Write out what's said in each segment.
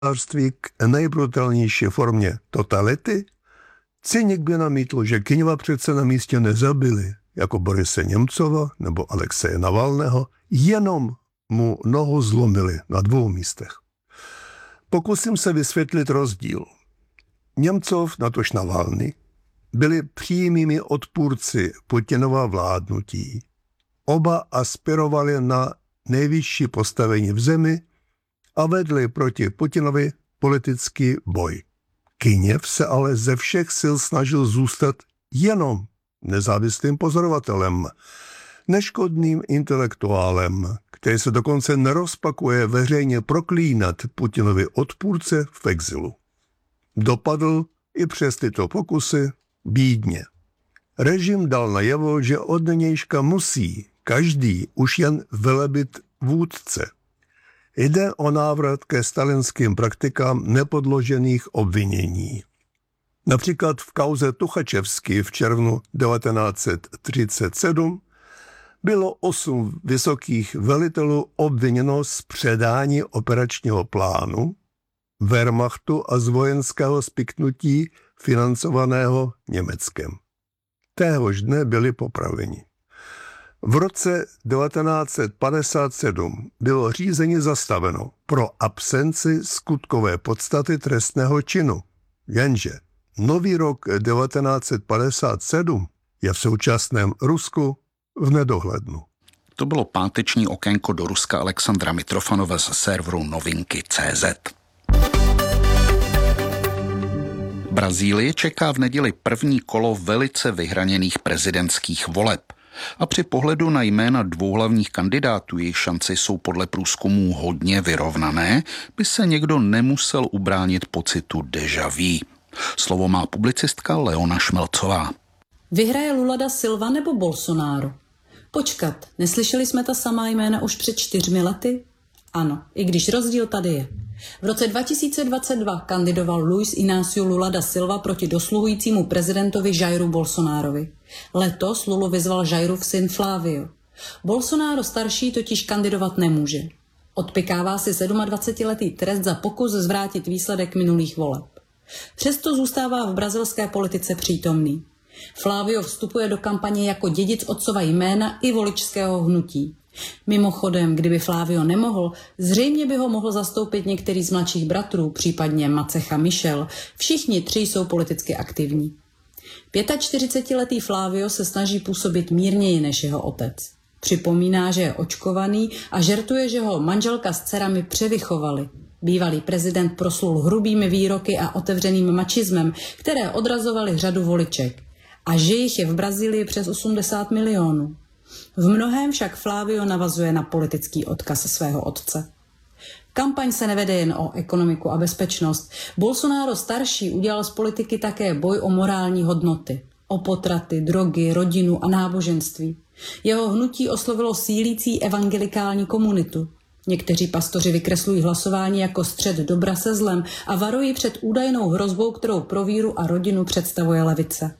k nejbrutálnější formě totality, cynik by namítl, že Kyněva přece na místě nezabili, jako Borise Němcova nebo Alexeje Navalného, jenom mu nohu zlomili na 2 místech. Pokusím se vysvětlit rozdíl. Němcov, natož Navalny, byli přímými odpůrci Putinova vládnutí. Oba aspirovali na nejvyšší postavení v zemi a vedli proti Putinovi politický boj. Kyněv se ale ze všech sil snažil zůstat jenom nezávislým pozorovatelem, neškodným intelektuálem, který se dokonce nerozpakuje veřejně proklínat Putinovi odpůrce v exilu. Dopadl i přes tyto pokusy bídně. Režim dal najevo, že od nynějška musí každý už jen velebit vůdce. Jde o návrat ke stalinským praktikám nepodložených obvinění. Například v kauze Tuchačevský v červnu 1937 bylo 8 vysokých velitelů obviněno z předání operačního plánu Wehrmachtu a z vojenského spiknutí financovaného Německem. Téhož dne byli popraveni. V roce 1957 bylo řízení zastaveno pro absenci skutkové podstaty trestného činu. Jenže nový rok 1957 je v současném Rusku v nedohlednu. To bylo páteční okénko do Ruska Alexandra Mitrofanova z serveru Novinky.cz. Brazílii čeká v neděli první kolo velice vyhraněných prezidentských voleb. A při pohledu na jména 2 hlavních kandidátů, jejich šance jsou podle průzkumů hodně vyrovnané, by se někdo nemusel ubránit pocitu déjà vu. Slovo má publicistka Leona Šmelcová. Vyhraje Lula da Silva nebo Bolsonaro? Počkat, neslyšeli jsme ta samá jména už před 4 lety? Ano, i když rozdíl tady je. V roce 2022 kandidoval Luiz Inácio Lula da Silva proti dosluhujícímu prezidentovi Jairu Bolsonarovi. Letos Lulu vyzval Jairův syn Flávio. Bolsonaro starší totiž kandidovat nemůže. Odpykává si 27letý trest za pokus zvrátit výsledek minulých voleb. Přesto zůstává v brazilské politice přítomný. Flávio vstupuje do kampaně jako dědic otcova jména i voličského hnutí. Mimochodem, kdyby Flávio nemohl, zřejmě by ho mohl zastoupit některý z mladších bratrů, případně Macecha Michel. Všichni 3 jsou politicky aktivní. 45letý Flávio se snaží působit mírněji než jeho otec. Připomíná, že je očkovaný a žertuje, že ho manželka s dcerami převychovali. Bývalý prezident proslul hrubými výroky a otevřeným mačismem, které odrazovaly řadu voliček. A že jich je v Brazílii přes 80 milionů. V mnohém však Flávio navazuje na politický odkaz svého otce. Kampaň se nevede jen o ekonomiku a bezpečnost. Bolsonaro starší udělal z politiky také boj o morální hodnoty. O potraty, drogy, rodinu a náboženství. Jeho hnutí oslovilo sílící evangelikální komunitu. Někteří pastoři vykreslují hlasování jako střet dobra se zlem a varují před údajnou hrozbou, kterou pro víru a rodinu představuje levice.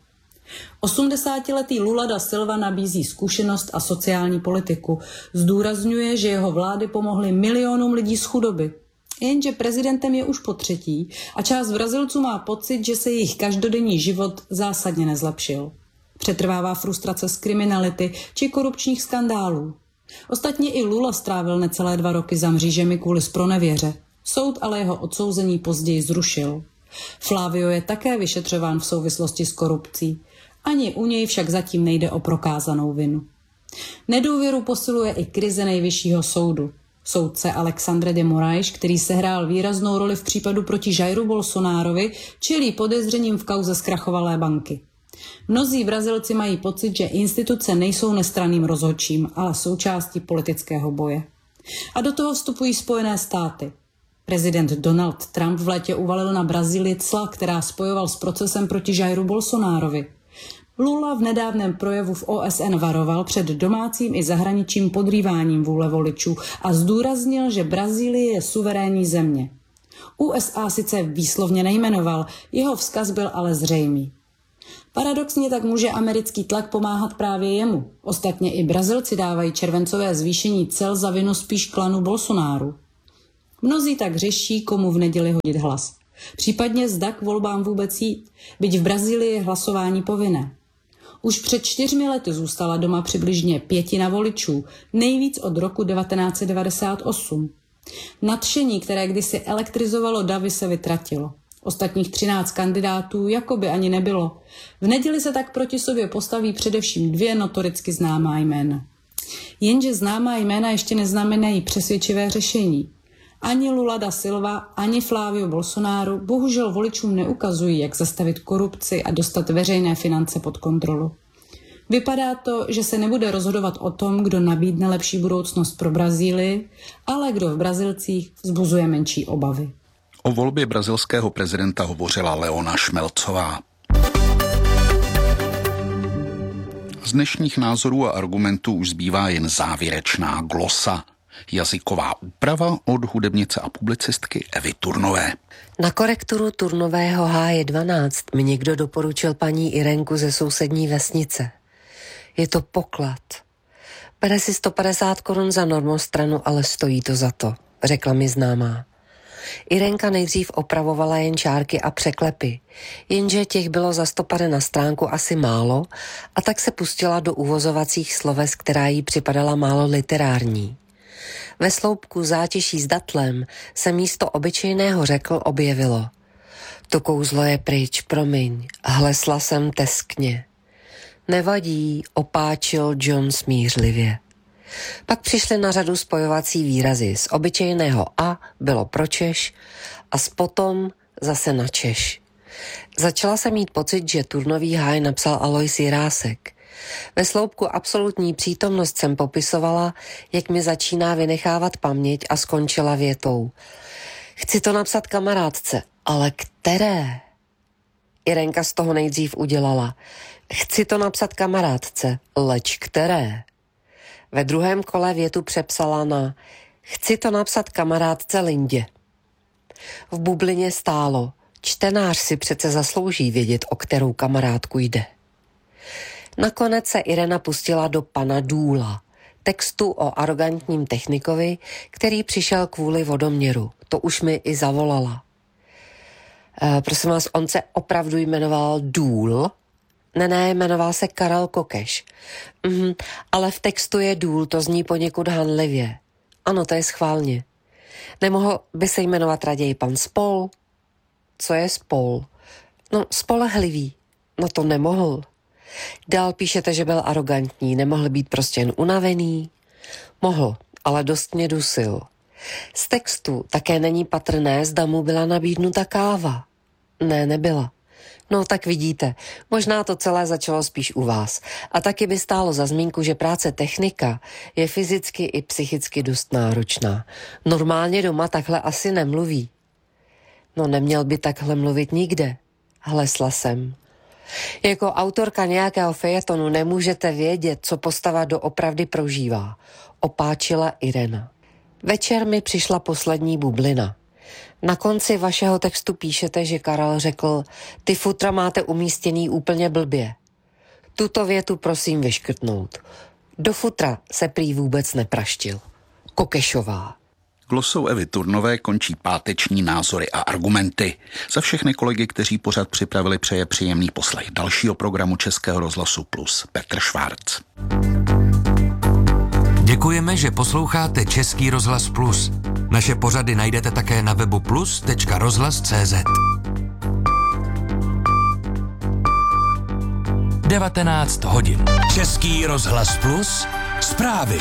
80letý Lula da Silva nabízí zkušenost a sociální politiku. Zdůrazňuje, že jeho vlády pomohly milionům lidí z chudoby. Jenže prezidentem je už po 3. a část Brazilců má pocit, že se jejich každodenní život zásadně nezlepšil. Přetrvává frustrace z kriminality či korupčních skandálů. Ostatně i Lula strávil necelé 2 roky za mřížemi kvůli zpronevěře. Soud ale jeho odsouzení později zrušil. Flávio je také vyšetřován v souvislosti s korupcí. Ani u něj však zatím nejde o prokázanou vinu. Nedůvěru posiluje i krize nejvyššího soudu. Soudce Alexandre de Moraes, který sehrál výraznou roli v případu proti Jairu Bolsonarovi, čelí podezřením v kauze zkrachovalé banky. Mnozí Brazilci mají pocit, že instituce nejsou nestranným rozhodčím, ale součástí politického boje. A do toho vstupují Spojené státy. Prezident Donald Trump v létě uvalil na Brazílii cla, která spojoval s procesem proti Jairu Bolsonarovi. Lula v nedávném projevu v OSN varoval před domácím i zahraničím podrýváním vůle voličů a zdůraznil, že Brazílie je suverénní země. USA sice výslovně nejmenoval, jeho vzkaz byl ale zřejmý. Paradoxně tak může americký tlak pomáhat právě jemu. Ostatně i Brazilci dávají červencové zvýšení cel za vinu spíš klanu Bolsonaru. Mnozí tak řeší, komu v neděli hodit hlas. Případně zda k volbám vůbec jít, byť v Brazílii je hlasování povinné. Už před 4 lety zůstala doma přibližně 1/5 voličů, nejvíc od roku 1998. Nadšení, které kdysi elektrizovalo davy, se vytratilo. Ostatních 13 kandidátů jakoby ani nebylo. V neděli se tak proti sobě postaví především 2 notoricky známá jména. Jenže známá jména ještě neznamenají přesvědčivé řešení. Ani Lula da Silva, ani Flávio Bolsonaro bohužel voličům neukazují, jak zastavit korupci a dostat veřejné finance pod kontrolu. Vypadá to, že se nebude rozhodovat o tom, kdo nabídne lepší budoucnost pro Brazílii, ale kdo v Brazilcích vzbuzuje menší obavy. O volbě brazilského prezidenta hovořila Leona Šmelcová. Z dnešních názorů a argumentů už zbývá jen závěrečná glosa. Jazyková úprava od hudebnice a publicistky Evy Turnové. Na korekturu Turnového H12 mi někdo doporučil paní Irenku ze sousední vesnice. Je to poklad. Bere si 150 korun za normostranu, ale stojí to za to, řekla mi známá. Irenka nejdřív opravovala jen čárky a překlepy, jenže těch bylo za 100 na stránku asi málo a tak se pustila do uvozovacích sloves, která jí připadala málo literární. Ve sloupku zátiší s datlem se místo obyčejného řekl objevilo. To kouzlo je pryč, promiň, hlesla jsem teskně. Nevadí, opáčil John smířlivě. Pak přišly na řadu spojovací výrazy. Z obyčejného a bylo pro Češ a z potom zase na Češ. Začala jsem mít pocit, že Turnový háj napsal Alois Jirásek. Ve sloupku absolutní přítomnost jsem popisovala, jak mi začíná vynechávat paměť a skončila větou. Chci to napsat kamarádce, ale které? Irenka z toho nejdřív udělala. Chci to napsat kamarádce, leč které? Ve druhém kole větu přepsala na chci to napsat kamarádce Lindě. V bublině stálo, čtenář si přece zaslouží vědět, o kterou kamarádku jde. Nakonec se Irena pustila do pana Důla, textu o arrogantním technikovi, který přišel kvůli vodoměru. To už mi i zavolala. Prosím vás, on se opravdu jmenoval Důl? Ne, jmenoval se Karel Kokeš. Ale v textu je Důl, to zní poněkud hanlivě. Ano, to je schválně. Nemohl by se jmenovat raději pan Spol? Co je Spol? No, spolehlivý. No to nemohl. Dál píšete, že byl arrogantní, nemohl být prostě jen unavený? Mohl, ale dost mě dusil. Z textu také není patrné, zda mu byla nabídnuta káva. Ne, nebyla. No tak vidíte, možná to celé začalo spíš u vás. A taky by stálo za zmínku, že práce technika je fyzicky i psychicky dost náročná. Normálně doma takhle asi nemluví. No neměl by takhle mluvit nikde, hlesla jsem. Jako autorka nějakého fejetonu nemůžete vědět, co postava doopravdy prožívá, opáčila Irena. Večer mi přišla poslední bublina. Na konci vašeho textu píšete, že Karel řekl, ty futra máte umístěný úplně blbě. Tuto větu prosím vyškrtnout. Do futra se prý vůbec nepraštil. Kokešová. Glosou Evy Turnové končí páteční názory a argumenty. Za všechny kolegy, kteří pořad připravili, přeje příjemný poslech dalšího programu Českého rozhlasu Plus Petr Švárc. Děkujeme, že posloucháte Český rozhlas Plus. Naše pořady najdete také na webu plus.rozhlas.cz. 19 hodin. Český rozhlas Plus. Zprávy.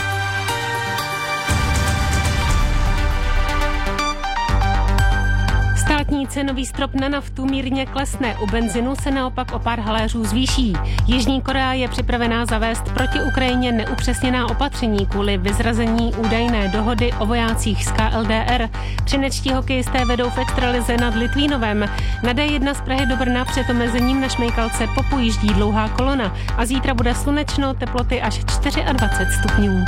Státní cenový strop na naftu mírně klesne, u benzinu se naopak o pár haléřů zvýší. Jižní Korea je připravená zavést proti Ukrajině neupřesněná opatření kvůli vyzrazení údajné dohody o vojácích z KLDR. Třinečtí hokejisté vedou v extralize nad Litvínovem. Na D1 z Prahy do Brna před omezením na Šmejkalce popojíždí dlouhá kolona a zítra bude slunečno, teploty až 24 stupňů.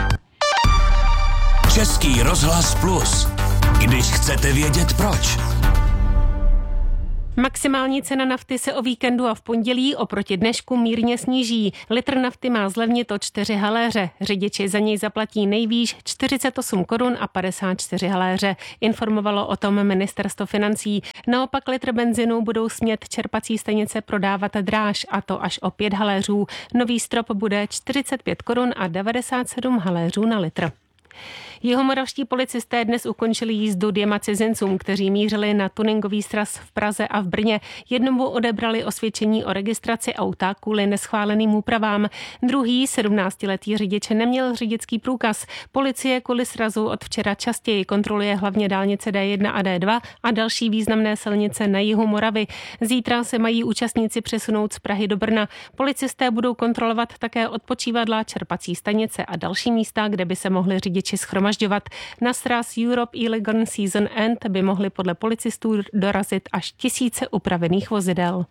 Český rozhlas Plus. Když chcete vědět proč. Maximální cena nafty se o víkendu a v pondělí oproti dnešku mírně sníží. Litr nafty má zlevnit o 4 haléře. Řidiči za něj zaplatí nejvýš 48 korun a 54 haléře. Informovalo o tom ministerstvo financí. Naopak litr benzinu budou smět čerpací stanice prodávat dráž, a to až o 5 haléřů. Nový strop bude 45 korun a 97 haléřů na litr. Jihomoravští policisté dnes ukončili jízdu 2 cizincům, kteří mířili na tuningový sraz v Praze a v Brně. Jednomu odebrali osvědčení o registraci auta kvůli neschváleným úpravám. Druhý, 17letý řidič, neměl řidičský průkaz. Policie kvůli srazu od včera častěji kontroluje hlavně dálnice D1 a D2 a další významné silnice na jihu Moravy. Zítra se mají účastníci přesunout z Prahy do Brna. Policisté budou kontrolovat také odpočívadla, čerpací stanice a další místa, kde by se mohli řidiči shromažďovat. Na sraz Europe Illegal Season End by mohli podle policistů dorazit až tisíce upravených vozidel.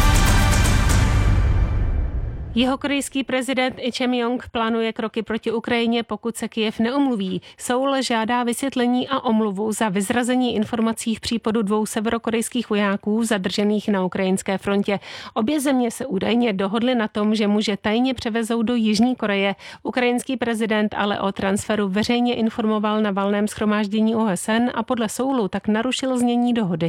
Jihokorejský prezident Lee Jae-myung plánuje kroky proti Ukrajině, pokud se Kyjev neomluví. Seoul žádá vysvětlení a omluvu za vyzrazení informací v případu 2 severokorejských vojáků zadržených na ukrajinské frontě. Obě země se údajně dohodly na tom, že muže tajně převezou do Jižní Koreje. Ukrajinský prezident ale o transferu veřejně informoval na valném shromáždění OSN a podle Seoulu tak narušil znění dohody.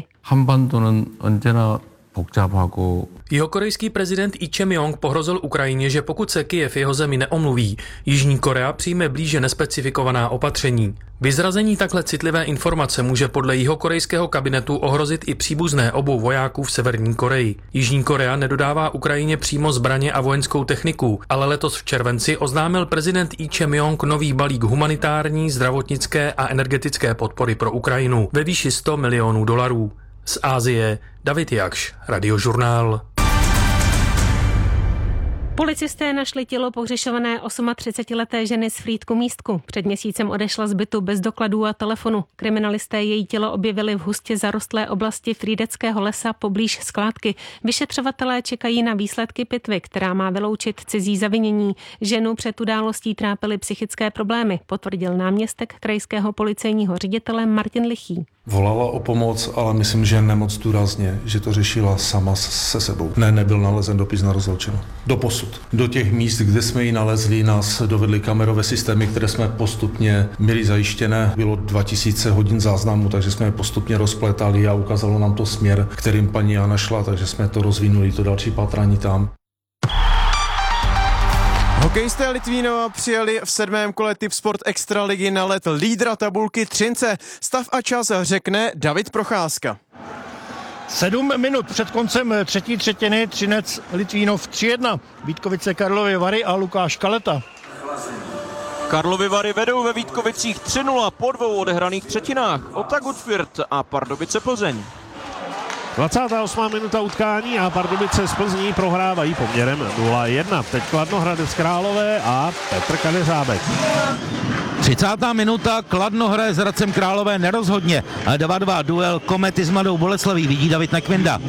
Jihokorejský prezident Lee Jae-myung pohrozil Ukrajině, že pokud se Kyjev jeho zemi neomluví, Jižní Korea přijme blíže nespecifikovaná opatření. Vyzrazení takhle citlivé informace může podle jihokorejského kabinetu ohrozit i příbuzné obou vojáků v Severní Koreji. Jižní Korea nedodává Ukrajině přímo zbraně a vojenskou techniku, ale letos v červenci oznámil prezident Lee Jae-myung nový balík humanitární, zdravotnické a energetické podpory pro Ukrajinu ve výši $100 milionů. Z Asie David Jakš, Radiožurnál. Policisté našli tělo pohřešované 38leté ženy z Frýdku Místku. Před měsícem odešla z bytu bez dokladů a telefonu. Kriminalisté její tělo objevili v hustě zarostlé oblasti Frýdeckého lesa poblíž skládky. Vyšetřovatelé čekají na výsledky pitvy, která má vyloučit cizí zavinění. Ženu před událostí trápily psychické problémy, potvrdil náměstek krajského policejního ředitele Martin Lichý. Volala o pomoc, ale myslím, že nemoc důrazně, že to řešila sama se sebou. Nebyl nalezen dopis na rozloučeno. Doposud. Do těch míst, kde jsme ji nalezli, nás dovedly kamerové systémy, které jsme postupně měli zajištěné. Bylo 2000 hodin záznamu, takže jsme je postupně rozplétali a ukázalo nám to směr, kterým paní Jana šla, takže jsme to rozvinuli, to další pátrání tam. Hokejisté Litvínova přijeli v 7. kole Tipsport Extraligy na let lídra tabulky Třince. Stav a čas řekne David Procházka. 7 minut před koncem třetí třetiny Třinec Litvínov 3-1. Vítkovice Karlovy Vary a Lukáš Kaleta. Karlovy Vary vedou ve Vítkovicích 3-0 po 2 odehraných třetinách. Otagut Fürth a Pardubice Plzeň. 28. minuta utkání a Pardubice z Plzní prohrávají poměrem 0-1. Teď Kladno Hradec Králové a Petr Kadeřábek. 30. minuta, Kladno hraje s Hradcem Králové nerozhodně. 2-2 duel Komety s Mladou Boleslaví, vidí David Nekvinda.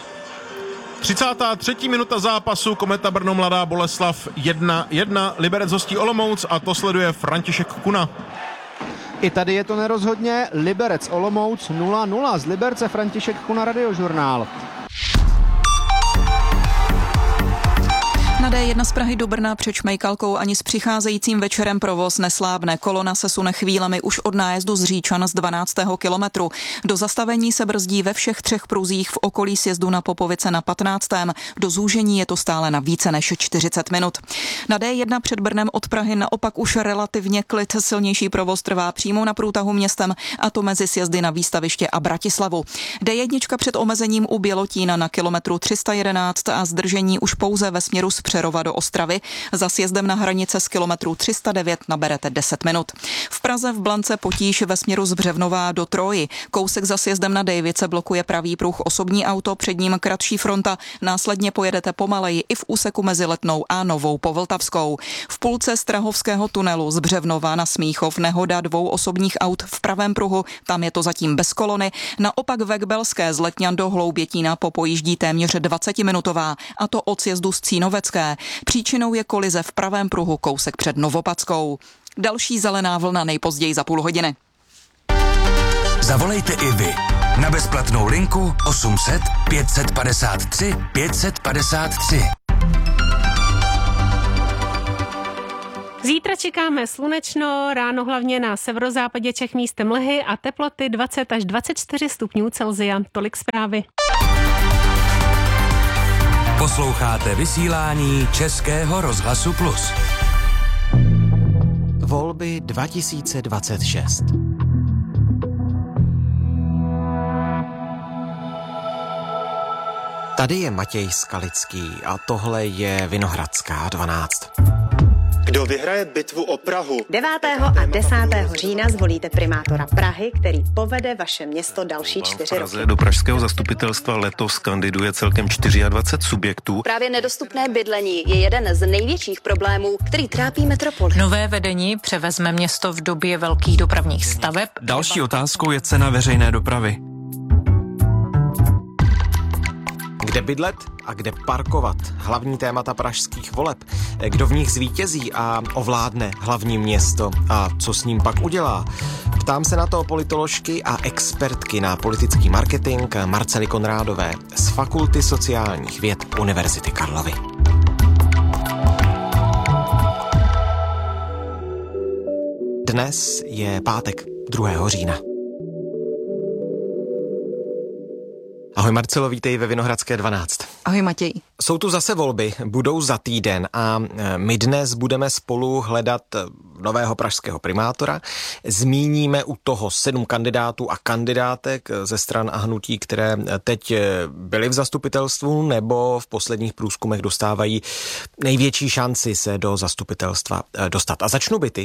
33. minuta zápasu, Kometa Brno Mladá Boleslav 1-1, Liberec hostí Olomouc a to sleduje František Kuna. I tady je to nerozhodně, Liberec Olomouc 0-0, z Liberce František Kuna, Radiožurnál. Na D1 z Prahy do Brna před Šmejkalkou ani s přicházejícím večerem provoz neslábne. Kolona se sune chvílemi už od nájezdu z Říčan z 12. kilometru. Do zastavení se brzdí ve všech 3 pruzích v okolí sjezdu na Popovice na 15. Do zúžení je to stále na více než 40 minut. Na D1 před Brnem od Prahy naopak už relativně klid. Silnější provoz trvá přímo na průtahu městem, a to mezi sjezdy na Výstaviště a Bratislavu. D1 před omezením u Bělotína na kilometru 311 a zdržení už pouze ve směru z Přerova do Ostravy. Za sjezdem na hranice z kilometru 309 naberete 10 minut. V Praze v Blance potíž ve směru z Břevnová do Troji. Kousek za sjezdem na Dejvice blokuje pravý pruh osobní auto, před ním kratší fronta. Následně pojedete pomaleji i v úseku mezi Letnou a Novou Povltavskou. V půlce Strahovského tunelu z Břevnova na Smíchov nehoda 2 osobních aut v pravém pruhu, tam je to zatím bez kolony. Naopak ve Kbelské z Letňan do Hloubětína popojíždí téměř 20-minutová, a to od sjezdu z Cínovecké. Příčinou je kolize v pravém pruhu kousek před Novopadskou. Další zelená vlna nejpozději za půl hodiny. Zavolejte i vy. Na bezplatnou linku 800 553 553. Zítra čekáme slunečno, ráno hlavně na severozápadě Čech místem mlhy a teploty 20 až 24 stupňů Celsia. Tolik zprávy. Posloucháte vysílání Českého rozhlasu Plus. Volby 2026. Tady je Matěj Skalický a tohle je Vinohradská 12. Kdo vyhraje bitvu o Prahu? 9. a 10. října zvolíte primátora Prahy, který povede vaše město další 4 roky. Do pražského zastupitelstva letos kandiduje celkem 24 subjektů. Právě nedostupné bydlení je jeden z největších problémů, který trápí metropoli. Nové vedení převezme město v době velkých dopravních staveb. Další otázkou je cena veřejné dopravy. Kde bydlet a kde parkovat? Hlavní témata pražských voleb. Kdo v nich zvítězí a ovládne hlavní město? A co s ním pak udělá? Ptám se na to politoložky a expertky na politický marketing Marcely Konrádové z Fakulty sociálních věd Univerzity Karlovy. Dnes je pátek 2. října. Ahoj Marcelo, vítej ve Vinohradské 12. Ahoj Matěj. Jsou tu zase volby, budou za týden a my dnes budeme spolu hledat nového pražského primátora. Zmíníme u toho 7 kandidátů a kandidátek ze stran a hnutí, které teď byly v zastupitelstvu nebo v posledních průzkumech dostávají největší šanci se do zastupitelstva dostat. A začnu byty.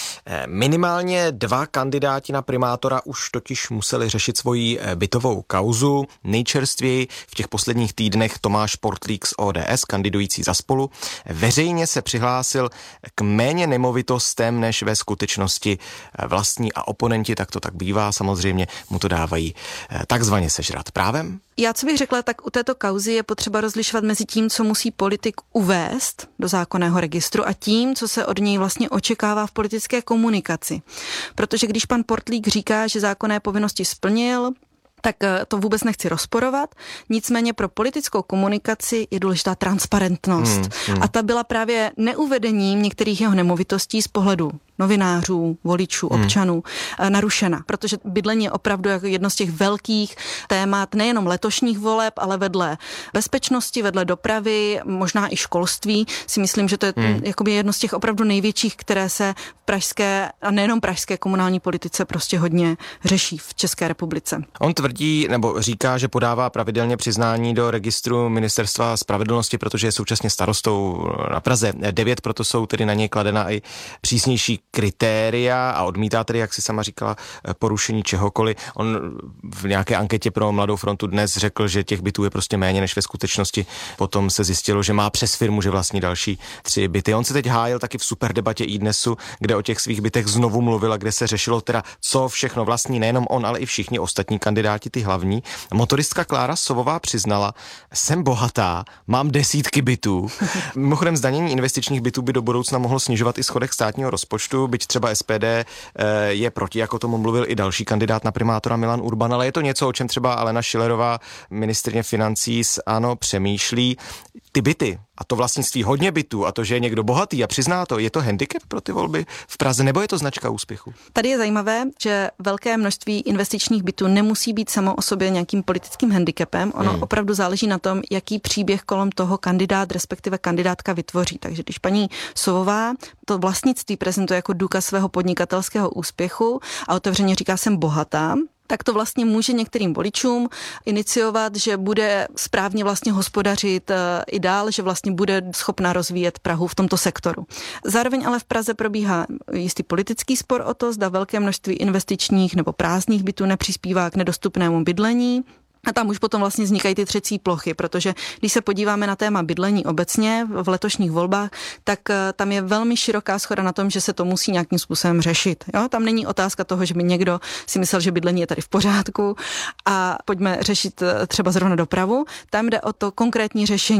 Minimálně 2 kandidáti na primátora už totiž museli řešit svoji bytovou kauzu. Nejčerstvěji v těch posledních týdnech Tomáš Portlík z ODS, kandidující za Spolu, veřejně se přihlásil k méně nemovitostem, než ve skutečnosti vlastní, a oponenti, tak to tak bývá, samozřejmě mu to dávají takzvaně sežrat. Právem? Já co bych řekla, tak u této kauzy je potřeba rozlišovat mezi tím, co musí politik uvést do zákonného registru a tím, co se od něj vlastně očekává v politické komunikaci. Protože když pan Portlík říká, že zákonné povinnosti splnil, tak to vůbec nechci rozporovat. Nicméně pro politickou komunikaci je důležitá transparentnost. A ta byla právě neuvedením některých jeho nemovitostí z pohledu novinářů, voličů, občanů narušena, protože bydlení je opravdu jako jedno z těch velkých témat nejenom letošních voleb, ale vedle bezpečnosti, vedle dopravy, možná i školství. Si myslím, že to je jakoby jedno z těch opravdu největších, které se v pražské a nejenom pražské komunální politice prostě hodně řeší v České republice. On tvrdí nebo říká, že podává pravidelně přiznání do registru Ministerstva spravedlnosti, protože je současně starostou na Praze 9, proto jsou tedy na něj kladena i přísnější kritéria a odmítá tedy, jak si sama říkala, porušení čehokoliv. On v nějaké anketě pro Mladou frontu dnes řekl, že těch bytů je prostě méně než ve skutečnosti. Potom se zjistilo, že má přes firmu, že vlastní další 3 byty. On se teď hájil taky v superdebatě iDnesu, kde o těch svých bytech znovu mluvil a kde se řešilo teda, co všechno vlastní, nejenom on, ale i všichni ostatní kandidáti, ty hlavní. Motoristka Klára Sovová přiznala, jsem bohatá, mám desítky bytů. Mimochodem zdanění investičních bytů by do budoucna mohlo snižovat i schodek státního rozpočtu, byť třeba SPD je proti, jako tomu mluvil i další kandidát na primátora Milan Urban, ale je to něco, o čem třeba Alena Schillerová, ministryně financí z ANO, přemýšlí. Ty byty a to vlastnictví hodně bytů a to, že je někdo bohatý a přizná to, je to handicap pro ty volby v Praze, nebo je to značka úspěchu? Tady je zajímavé, že velké množství investičních bytů nemusí být samo o sobě nějakým politickým handicapem. Ono opravdu záleží na tom, jaký příběh kolem toho kandidát, respektive kandidátka vytvoří. Takže když paní Sovová to vlastnictví prezentuje jako důkaz svého podnikatelského úspěchu a otevřeně říká, jsem bohatá, tak to vlastně může některým voličům iniciovat, že bude správně vlastně hospodařit i dál, že vlastně bude schopna rozvíjet Prahu v tomto sektoru. Zároveň ale v Praze probíhá jistý politický spor o to, zda velké množství investičních nebo prázdných bytů nepřispívá k nedostupnému bydlení. A tam už potom vlastně vznikají ty třecí plochy, protože když se podíváme na téma bydlení obecně v letošních volbách, tak tam je velmi široká shoda na tom, že se to musí nějakým způsobem řešit. Jo? Tam není otázka toho, že by někdo si myslel, že bydlení je tady v pořádku a pojďme řešit třeba zrovna dopravu. Tam jde o to konkrétní řešení.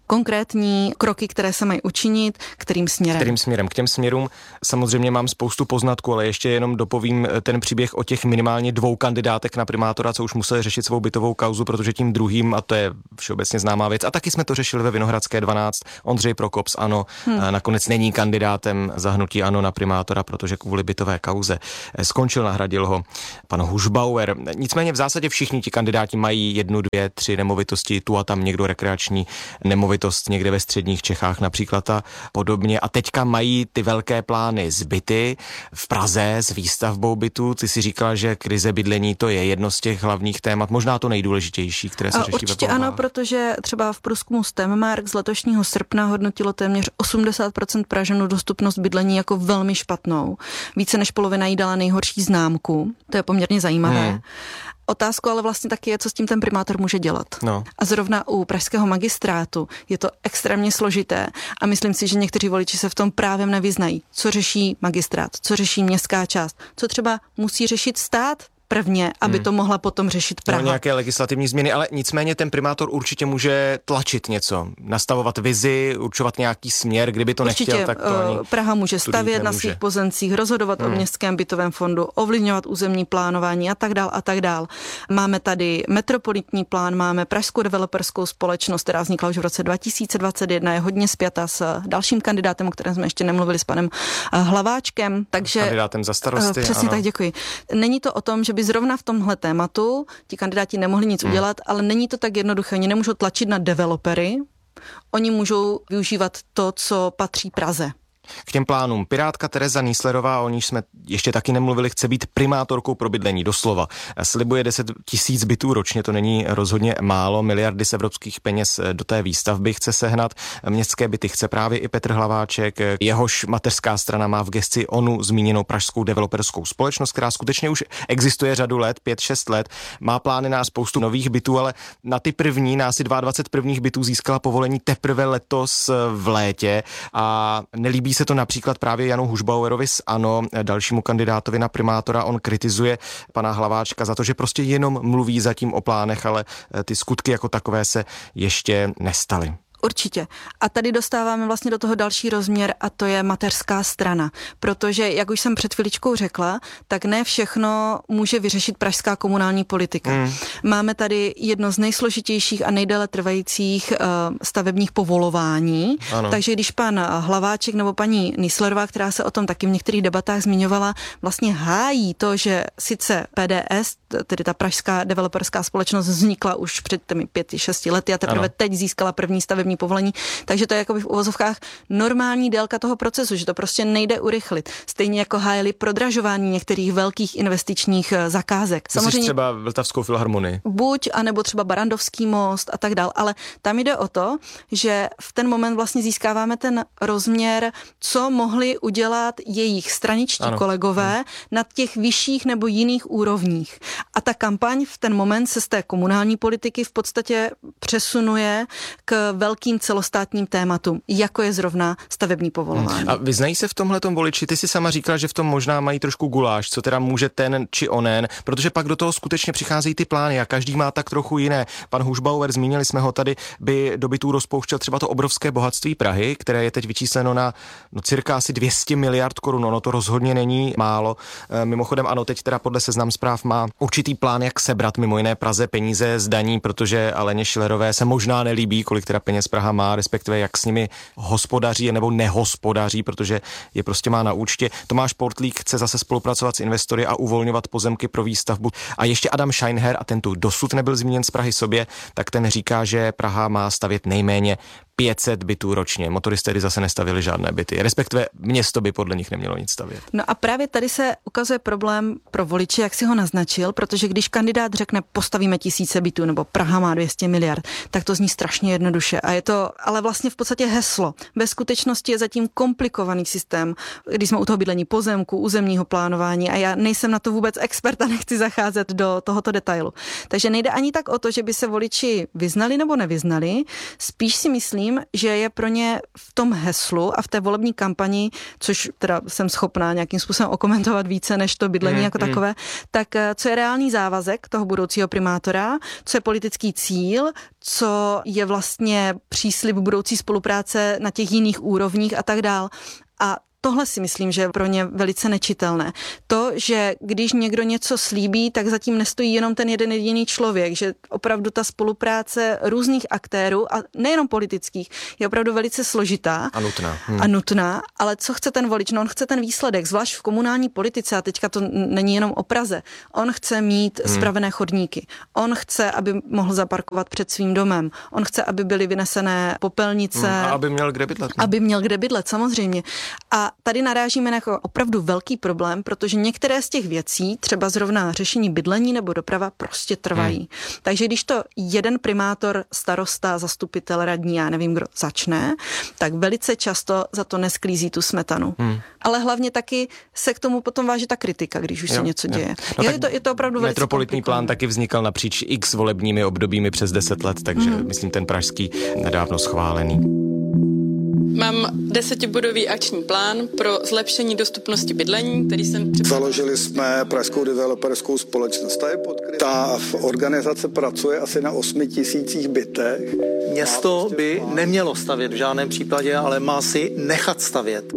konkrétní kroky, které se mají učinit, kterým směrem. K těm směrům samozřejmě mám spoustu poznatků, ale ještě jenom dopovím ten příběh o těch minimálně 2 kandidátech na primátora, co už museli řešit svou bytovou kauzu, protože tím druhým, a to je všeobecně známá věc, a taky jsme to řešili ve Vinohradské 12, Ondřej Prokop z ANO nakonec není kandidátem za hnutí ANO na primátora, protože kvůli bytové kauze skončil, nahradil ho pan Hušbauer. Nicméně v zásadě všichni ti kandidáti mají 1, 2, 3 nemovitosti, tu a tam někdo rekreační nemovitost někde ve středních Čechách například a podobně. A teďka mají ty velké plány z byty v Praze s výstavbou bytů. Ty si říkala, že krize bydlení to je jedno z těch hlavních témat, možná to nejdůležitější, které se řeší určitě ve ano, protože třeba v průzkumu STEMmark z letošního srpna hodnotilo téměř 80% Pražanů dostupnost bydlení jako velmi špatnou. Více než polovina jí dala nejhorší známku. To je poměrně zajímavé. Otázkou ale vlastně taky je, co s tím ten primátor může dělat. No. A zrovna u pražského magistrátu je to extrémně složité a myslím si, že někteří voliči se v tom právě nevyznají. Co řeší magistrát, co řeší městská část, co třeba musí řešit stát prvně, aby to mohla potom řešit Praha. No, nějaké legislativní změny, ale nicméně ten primátor určitě může tlačit něco, nastavovat vizi, určovat nějaký směr, kdyby to určitě, nechtěl, tak to ani Praha může stavět na svých pozemcích, rozhodovat o městském bytovém fondu, ovlivňovat územní plánování a tak dál. Máme tady metropolitní plán, máme Pražskou developerskou společnost, která vznikla už v roce 2021, je hodně spjata s dalším kandidátem, o kterém jsme ještě nemluvili, s panem Hlaváčkem, takže kandidátem za starosty. Přesně ano. Tak, děkuji. Není to o tom, že by zrovna v tomhle tématu ti kandidáti nemohli nic udělat, ale není to tak jednoduché. Oni nemůžou tlačit na developery, oni můžou využívat to, co patří Praze. K těm plánům. Pirátka Tereza Nieslerová, o níž jsme ještě taky nemluvili, chce být primátorkou pro bydlení, doslova. Slibuje 10 000 bytů ročně, to není rozhodně málo, miliardy z evropských peněz do té výstavby chce sehnat. Městské byty chce právě i Petr Hlaváček, jehož mateřská strana má v gesci onu zmíněnou Pražskou developerskou společnost, která skutečně už existuje řadu let, 5-6 let, má plány na spoustu nových bytů, ale na ty první, na asi 22 prvních bytů získala povolení teprve letos v létě a nelíbí se to například právě Janu Hušbauerovi z ANO, dalšímu kandidátovi na primátora. On kritizuje pana Hlaváčka za to, že prostě jenom mluví zatím o plánech, ale ty skutky jako takové se ještě nestaly. Určitě. A tady dostáváme vlastně do toho další rozměr a to je mateřská strana. Protože, jak už jsem před chviličkou řekla, tak ne všechno může vyřešit pražská komunální politika. Máme tady jedno z nejsložitějších a nejdéle trvajících stavebních povolování. Ano. Takže když pan Hlaváček nebo paní Nieslerová, která se o tom taky v některých debatách zmiňovala, vlastně hájí to, že sice PDS, tedy ta pražská developerská společnost, vznikla už před těmi 5-6 lety a teprve teď získala první stavební povolení, takže to je jakoby v uvozovkách normální délka toho procesu, že to prostě nejde urychlit. Stejně jako hájili prodražování některých velkých investičních zakázek. Samozřejmě třeba Vltavskou filharmonii. Buď, anebo třeba Barandovský most a tak dál, ale tam jde o to, že v ten moment vlastně získáváme ten rozměr, co mohli udělat jejich straničtí kolegové na těch vyšších nebo jiných úrovních. A ta kampaň v ten moment se z té komunální politiky v podstatě přesunuje k velkým celostátním tématům, jako je zrovna stavební povolování. A vyznají se v tomhletom voliči? Ty si sama říkala, že v tom možná mají trošku guláš, co teda může ten či onen, protože pak do toho skutečně přicházejí ty plány a každý má tak trochu jiné. Pan Hušbauer, zmínili jsme ho tady, by do bytů rozpouštěl třeba to obrovské bohatství Prahy, které je teď vyčísleno na cirka asi 200 miliard korun. Ono to rozhodně není málo. Mimochodem ano, teď teda podle Seznam Zpráv má určitý plán, jak sebrat mimo jiné Praze peníze z daní, protože Aleně Schillerové se možná nelíbí, kolik teda peněz Praha má, respektive jak s nimi hospodaří nebo nehospodaří, protože je prostě má na účtě. Tomáš Portlík chce zase spolupracovat s investory a uvolňovat pozemky pro výstavbu. A ještě Adam Scheinher, a ten tu dosud nebyl zmíněn z Prahy sobě, tak ten říká, že Praha má stavět nejméně 500 bytů ročně. Motoristé zase nestavili žádné byty, respektive město by podle nich nemělo nic stavět. No a právě tady se ukazuje problém pro voliče, jak si ho naznačil, protože když kandidát řekne postavíme 1000 bytů nebo Praha má 200 miliard, tak to zní strašně jednoduše a je to ale vlastně v podstatě heslo. Ve skutečnosti je zatím komplikovaný systém, když jsme u toho bydlení pozemku, územního plánování a já nejsem na to vůbec expert a nechci zacházet do tohoto detailu. Takže nejde ani tak o to, že by se voliči vyznali nebo nevyznali, spíš si myslím, že je pro ně v tom heslu a v té volební kampani, což teda jsem schopná nějakým způsobem okomentovat více než to bydlení jako takové, tak co je reálný závazek toho budoucího primátora, co je politický cíl, co je vlastně příslib budoucí spolupráce na těch jiných úrovních a tak dál. A tohle si myslím, že je pro ně velice nečitelné. To, že když někdo něco slíbí, tak zatím nestojí jenom ten jeden jediný člověk, že opravdu ta spolupráce různých aktérů, a nejenom politických, je opravdu velice složitá. A nutná. Ale co chce ten volič? No on chce ten výsledek, zvlášť v komunální politice, a teďka to není jenom o Praze. On chce mít spravené chodníky. On chce, aby mohl zaparkovat před svým domem. On chce, aby byly vynesené popelnice. A aby měl kde bydlet. Aby měl kde bydlet, samozřejmě. A tady narážíme na jako opravdu velký problém, protože některé z těch věcí, třeba zrovna řešení bydlení nebo doprava, prostě trvají. Takže když to jeden primátor, starosta, zastupitel, radní, já nevím, kdo začne, tak velice často za to nesklízí tu smetanu. Ale hlavně taky se k tomu potom váží ta kritika, když už se něco děje. No je to opravdu velice metropolitní plán taky vznikal napříč x volebními obdobími přes 10 let, takže myslím ten pražský nedávno schválený. Mám 10bodový akční plán pro zlepšení dostupnosti bydlení, který jsem Založili jsme Pražskou developerskou společnost. Ta organizace pracuje asi na 8 000 bytech. Město by nemělo stavět v žádném případě, ale má si nechat stavět.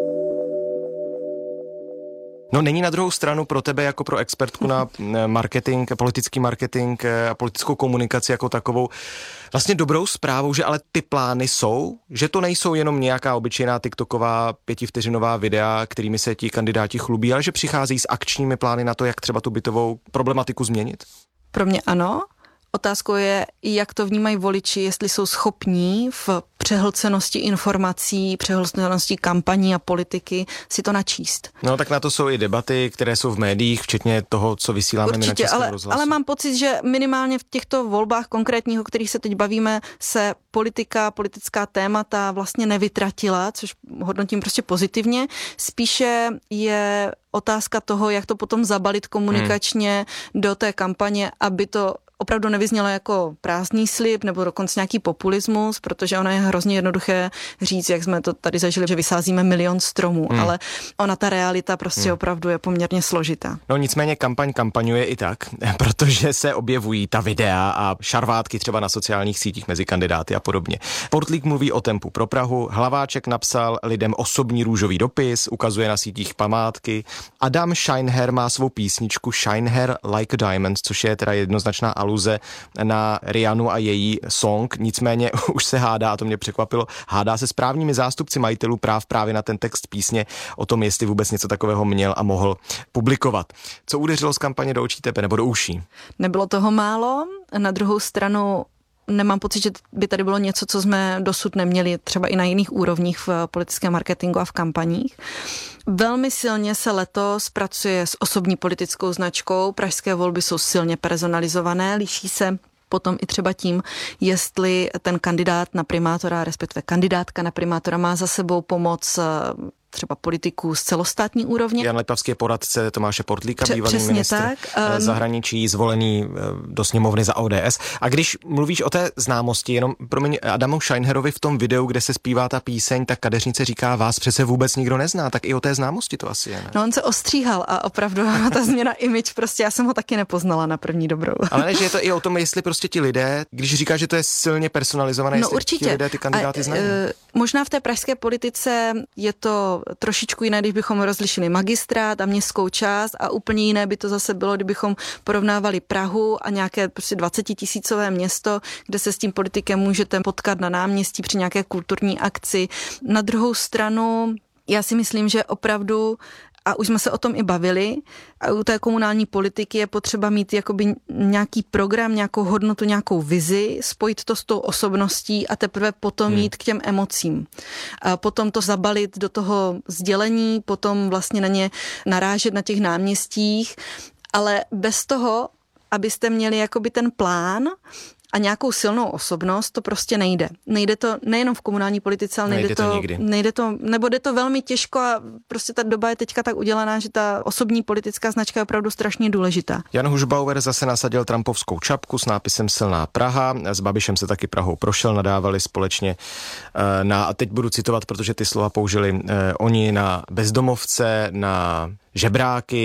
No není na druhou stranu pro tebe jako pro expertku na marketing, politický marketing a politickou komunikaci jako takovou vlastně dobrou zprávou, že ale ty plány jsou, že to nejsou jenom nějaká obyčejná tiktoková 5vteřinová videa, kterými se ti kandidáti chlubí, ale že přichází s akčními plány na to, jak třeba tu bytovou problematiku změnit? Pro mě ano. Otázkou je, jak to vnímají voliči, jestli jsou schopní v přehlcenosti informací, přehlcenosti kampaní a politiky si to načíst. No tak na to jsou i debaty, které jsou v médiích, včetně toho, co vysíláme my na Českém rozhlasu. Ale mám pocit, že minimálně v těchto volbách konkrétních, o kterých se teď bavíme, se politická témata vlastně nevytratila, což hodnotím prostě pozitivně. Spíše je otázka toho, jak to potom zabalit komunikačně do té kampaně, aby to opravdu nevyznělo jako prázdný slib nebo dokonce nějaký populismus, protože ono je hrozně jednoduché říct, jak jsme to tady zažili, že vysázíme 1 000 000 stromů, ale ona ta realita prostě opravdu je poměrně složitá. No nicméně kampaňuje i tak, protože se objevují ta videa a šarvátky třeba na sociálních sítích mezi kandidáty a podobně. Portlík mluví o tempu pro Prahu, Hlaváček napsal lidem osobní růžový dopis, ukazuje na sítích památky. Adam Scheinher má svou písničku Scheinher Like a Diamond, což je teda jednoznačná aluze na Rihannu a její song, nicméně už se hádá, a to mě překvapilo, hádá se s právními zástupci majitelů práv právě na ten text písně o tom, jestli vůbec něco takového měl a mohl publikovat. Co udeřilo z kampaně do očí tebe nebo do uší? Nebylo toho málo, na druhou stranu nemám pocit, že by tady bylo něco, co jsme dosud neměli třeba i na jiných úrovních v politickém marketingu a v kampaních. Velmi silně se letos pracuje s osobní politickou značkou. Pražské volby jsou silně personalizované, liší se potom i třeba tím, jestli ten kandidát na primátora, respektive kandidátka na primátora má za sebou pomoc třeba politiků z celostátní úrovně. Jan Lipavský je poradce Tomáše Portlíka, bývalý ministr zahraničí, zvolený do sněmovny za ODS. A když mluvíš o té známosti, jenom promiň, Adamu Scheinherovi v tom videu, kde se zpívá ta píseň, tak kadeřnice říká, vás přece vůbec nikdo nezná, tak i o té známosti to asi je, ne? No on se ostříhal a opravdu ta změna image, prostě já jsem ho taky nepoznala na první dobrou. Ale ne, že je to i o tom, jestli prostě ti lidé, když říká, že to je silně personalizované, no, jestli určitě. Ti lidé ty kandidáty znají. Možná v té pražské politice je to trošičku jiné, když bychom rozlišili magistrát a městskou část, a úplně jiné by to zase bylo, kdybychom porovnávali Prahu a nějaké prostě 20 000 město, kde se s tím politikem můžete potkat na náměstí při nějaké kulturní akci. Na druhou stranu já si myslím, že opravdu, a už jsme se o tom i bavili, a u té komunální politiky je potřeba mít jakoby nějaký program, nějakou hodnotu, nějakou vizi, spojit to s tou osobností a teprve potom jít k těm emocím. A potom to zabalit do toho sdělení, potom vlastně na ně narážet na těch náměstích, ale bez toho, abyste měli jakoby ten plán a nějakou silnou osobnost, to prostě nejde. Nejde to nejenom v komunální politice, ale nejde to, nebo jde to velmi těžko a prostě ta doba je teďka tak udělaná, že ta osobní politická značka je opravdu strašně důležitá. Jan Hušbauer zase nasadil trumpovskou čapku s nápisem Silná Praha. S Babišem se taky Prahou prošel, nadávali společně a teď budu citovat, protože ty slova použili oni, na bezdomovce, na žebráky,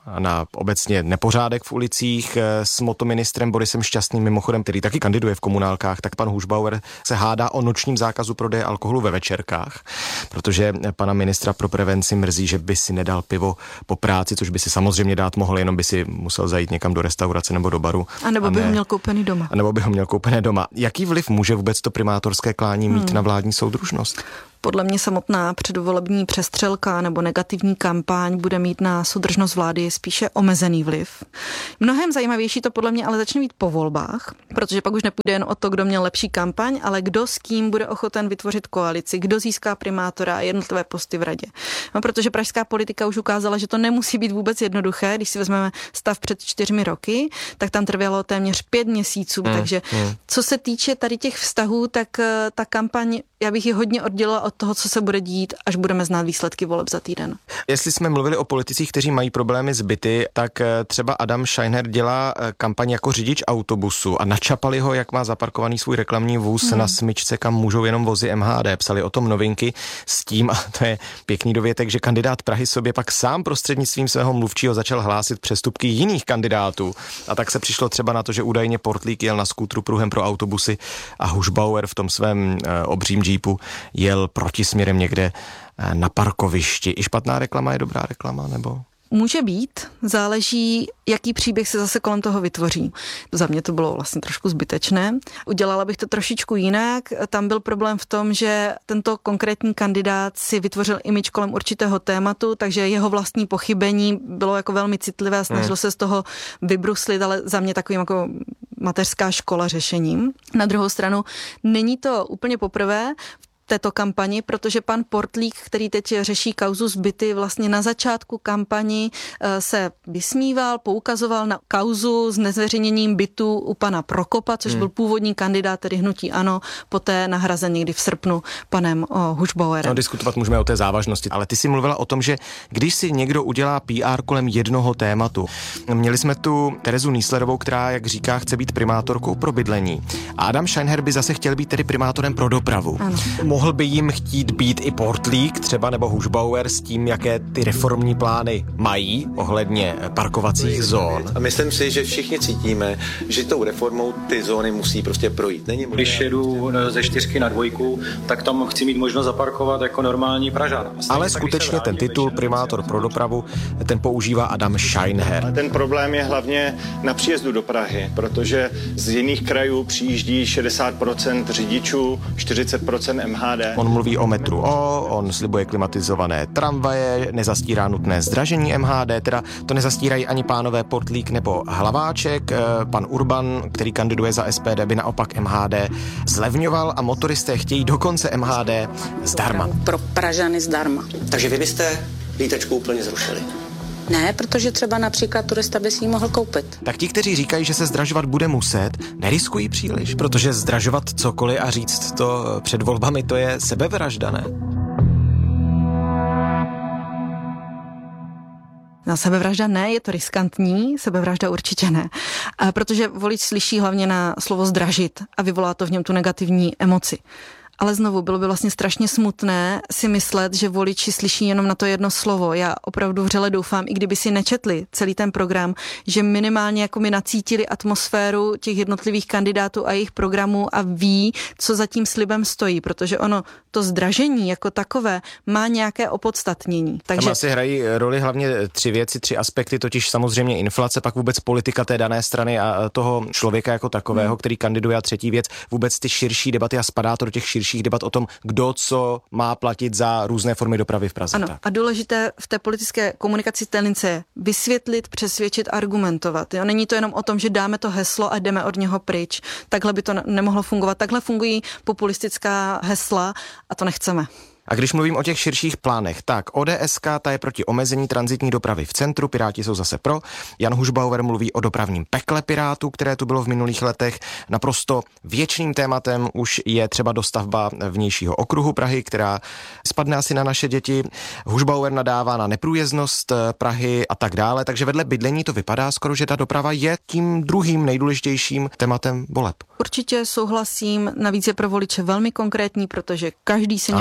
a na obecně nepořádek v ulicích s motoministrem Borisem Šťastným, mimochodem, který taky kandiduje v komunálkách, tak pan Hušbauer se hádá o nočním zákazu prodeje alkoholu ve večerkách, protože pana ministra pro prevenci mrzí, že by si nedal pivo po práci, což by si samozřejmě dát mohl, jenom by si musel zajít někam do restaurace nebo do baru. A nebo by ho měl koupený doma. A nebo by ho měl koupené doma. Jaký vliv může vůbec to primátorské klání mít na vládní soudružnost? Podle mě samotná předvolební přestřelka nebo negativní kampaň bude mít na soudržnost vlády spíše omezený vliv. Mnohem zajímavější to podle mě ale začne být po volbách, protože pak už nepůjde jen o to, kdo měl lepší kampaň, ale kdo s kým bude ochoten vytvořit koalici, kdo získá primátora a jednotlivé posty v radě. No, protože pražská politika už ukázala, že to nemusí být vůbec jednoduché. Když si vezmeme stav před 4 roky, tak tam trvalo téměř 5 měsíců. Takže co se týče tady těch vztahů, tak ta kampaň, já bych ji hodně oddělila od toho, co se bude dít, až budeme znát výsledky voleb za týden. Jestli jsme mluvili o politicích, kteří mají problémy s byty, tak třeba Adam Scheinher dělá kampaň jako řidič autobusu a načapali ho, jak má zaparkovaný svůj reklamní vůz na smyčce, kam můžou jenom vozy MHD. Psali o tom Novinky s tím, a to je pěkný dovětek, že kandidát Prahy sobě pak sám prostřednictvím svého mluvčího začal hlásit přestupky jiných kandidátů. A tak se přišlo třeba na to, že údajně Portlík jel na skútru pruhem pro autobusy a Hušbauer v tom svém obřím džípu jel protisměrem někde na parkovišti. I špatná reklama je dobrá reklama, nebo? Může být, záleží, jaký příběh se zase kolem toho vytvoří. Za mě to bylo vlastně trošku zbytečné. Udělala bych to trošičku jinak. Tam byl problém v tom, že tento konkrétní kandidát si vytvořil image kolem určitého tématu, takže jeho vlastní pochybení bylo jako velmi citlivé a snažil se z toho vybruslit, ale za mě takovým jako mateřská škola řešením. Na druhou stranu není to úplně poprvé této kampani, protože pan Portlík, který teď řeší kauzu z byty, vlastně na začátku kampani se vysmíval, poukazoval na kauzu s nezveřejněním bytu u pana Prokopa, což byl původní kandidát, tedy hnutí ANO, poté nahrazen někdy v srpnu panem Hušbauerem. No, diskutovat můžeme o té závažnosti, ale ty si mluvila o tom, že když si někdo udělá PR kolem jednoho tématu. Měli jsme tu Terezu Nýslerovou, která, jak říká, chce být primátorkou pro bydlení. A Adam Scheinher by zase chtěl být tedy primátorem pro dopravu. Ano. Mohl by jim chtít být i Portlík třeba nebo Hušbauer s tím, jaké ty reformní plány mají ohledně parkovacích zón. A myslím si, že všichni cítíme, že tou reformou ty zóny musí prostě projít. Když jedu ze 4 na 2, tak tam chci mít možnost zaparkovat jako normální Pražan. Ale skutečně ten titul primátor pro dopravu, ten používá Adam Scheinher. Ten problém je hlavně na příjezdu do Prahy, protože z jiných krajů přijíždí 60% řidičů, 40% MHD. On mluví o metru on slibuje klimatizované tramvaje, nezastírá nutné zdražení MHD, teda to nezastírají ani pánové Portlík nebo Hlaváček. Pan Urban, který kandiduje za SPD, by naopak MHD zlevňoval a motoristé chtějí dokonce MHD zdarma. Pro Pražany zdarma. Takže vy byste lítačku úplně zrušili? Ne, protože třeba například turista by si ji mohl koupit. Tak ti, kteří říkají, že se zdražovat bude muset, neriskují příliš, protože zdražovat cokoliv a říct to před volbami, to je sebevražda, ne? Na sebevražda ne, je to riskantní, sebevražda určitě ne. Protože volič slyší hlavně na slovo zdražit a vyvolá to v něm tu negativní emoci. Ale znovu, bylo by vlastně strašně smutné si myslet, že voliči slyší jenom na to jedno slovo. Já opravdu vřele doufám, i kdyby si nečetli celý ten program, že minimálně jako mi nacítili atmosféru těch jednotlivých kandidátů a jejich programů a ví, co za tím slibem stojí, protože ono, to zdražení jako takové má nějaké opodstatnění. Takže tam asi hrají roli hlavně 3 věci, 3 aspekty, totiž samozřejmě inflace, pak vůbec politika té dané strany a toho člověka jako takového, který kandiduje, a 3. věc, vůbec ty širší debaty, a spadá to do těch širších debat o tom, kdo co má platit za různé formy dopravy v Praze. Ano, a důležité v té politické komunikaci stanice je vysvětlit, přesvědčit, argumentovat. Jo? Není to jenom o tom, že dáme to heslo a jdeme od něho pryč. Takhle by to nemohlo fungovat. Takhle fungují populistická hesla a to nechceme. A když mluvím o těch širších plánech, tak ODSK, ta je proti omezení tranzitní dopravy v centru, Piráti jsou zase pro. Jan Hušbauer mluví o dopravním pekle Pirátů, které tu bylo v minulých letech. Naprosto věčným tématem už je třeba dostavba vnějšího okruhu Prahy, která spadne asi na naše děti. Hušbauer nadává na neprůjezdnost Prahy a tak dále, takže vedle bydlení to vypadá skoro, že ta doprava je tím druhým nejdůležitějším tématem voleb. Určitě souhlasím, navíc je pro voliče velmi konkrétní, protože každý se nějakým způsobem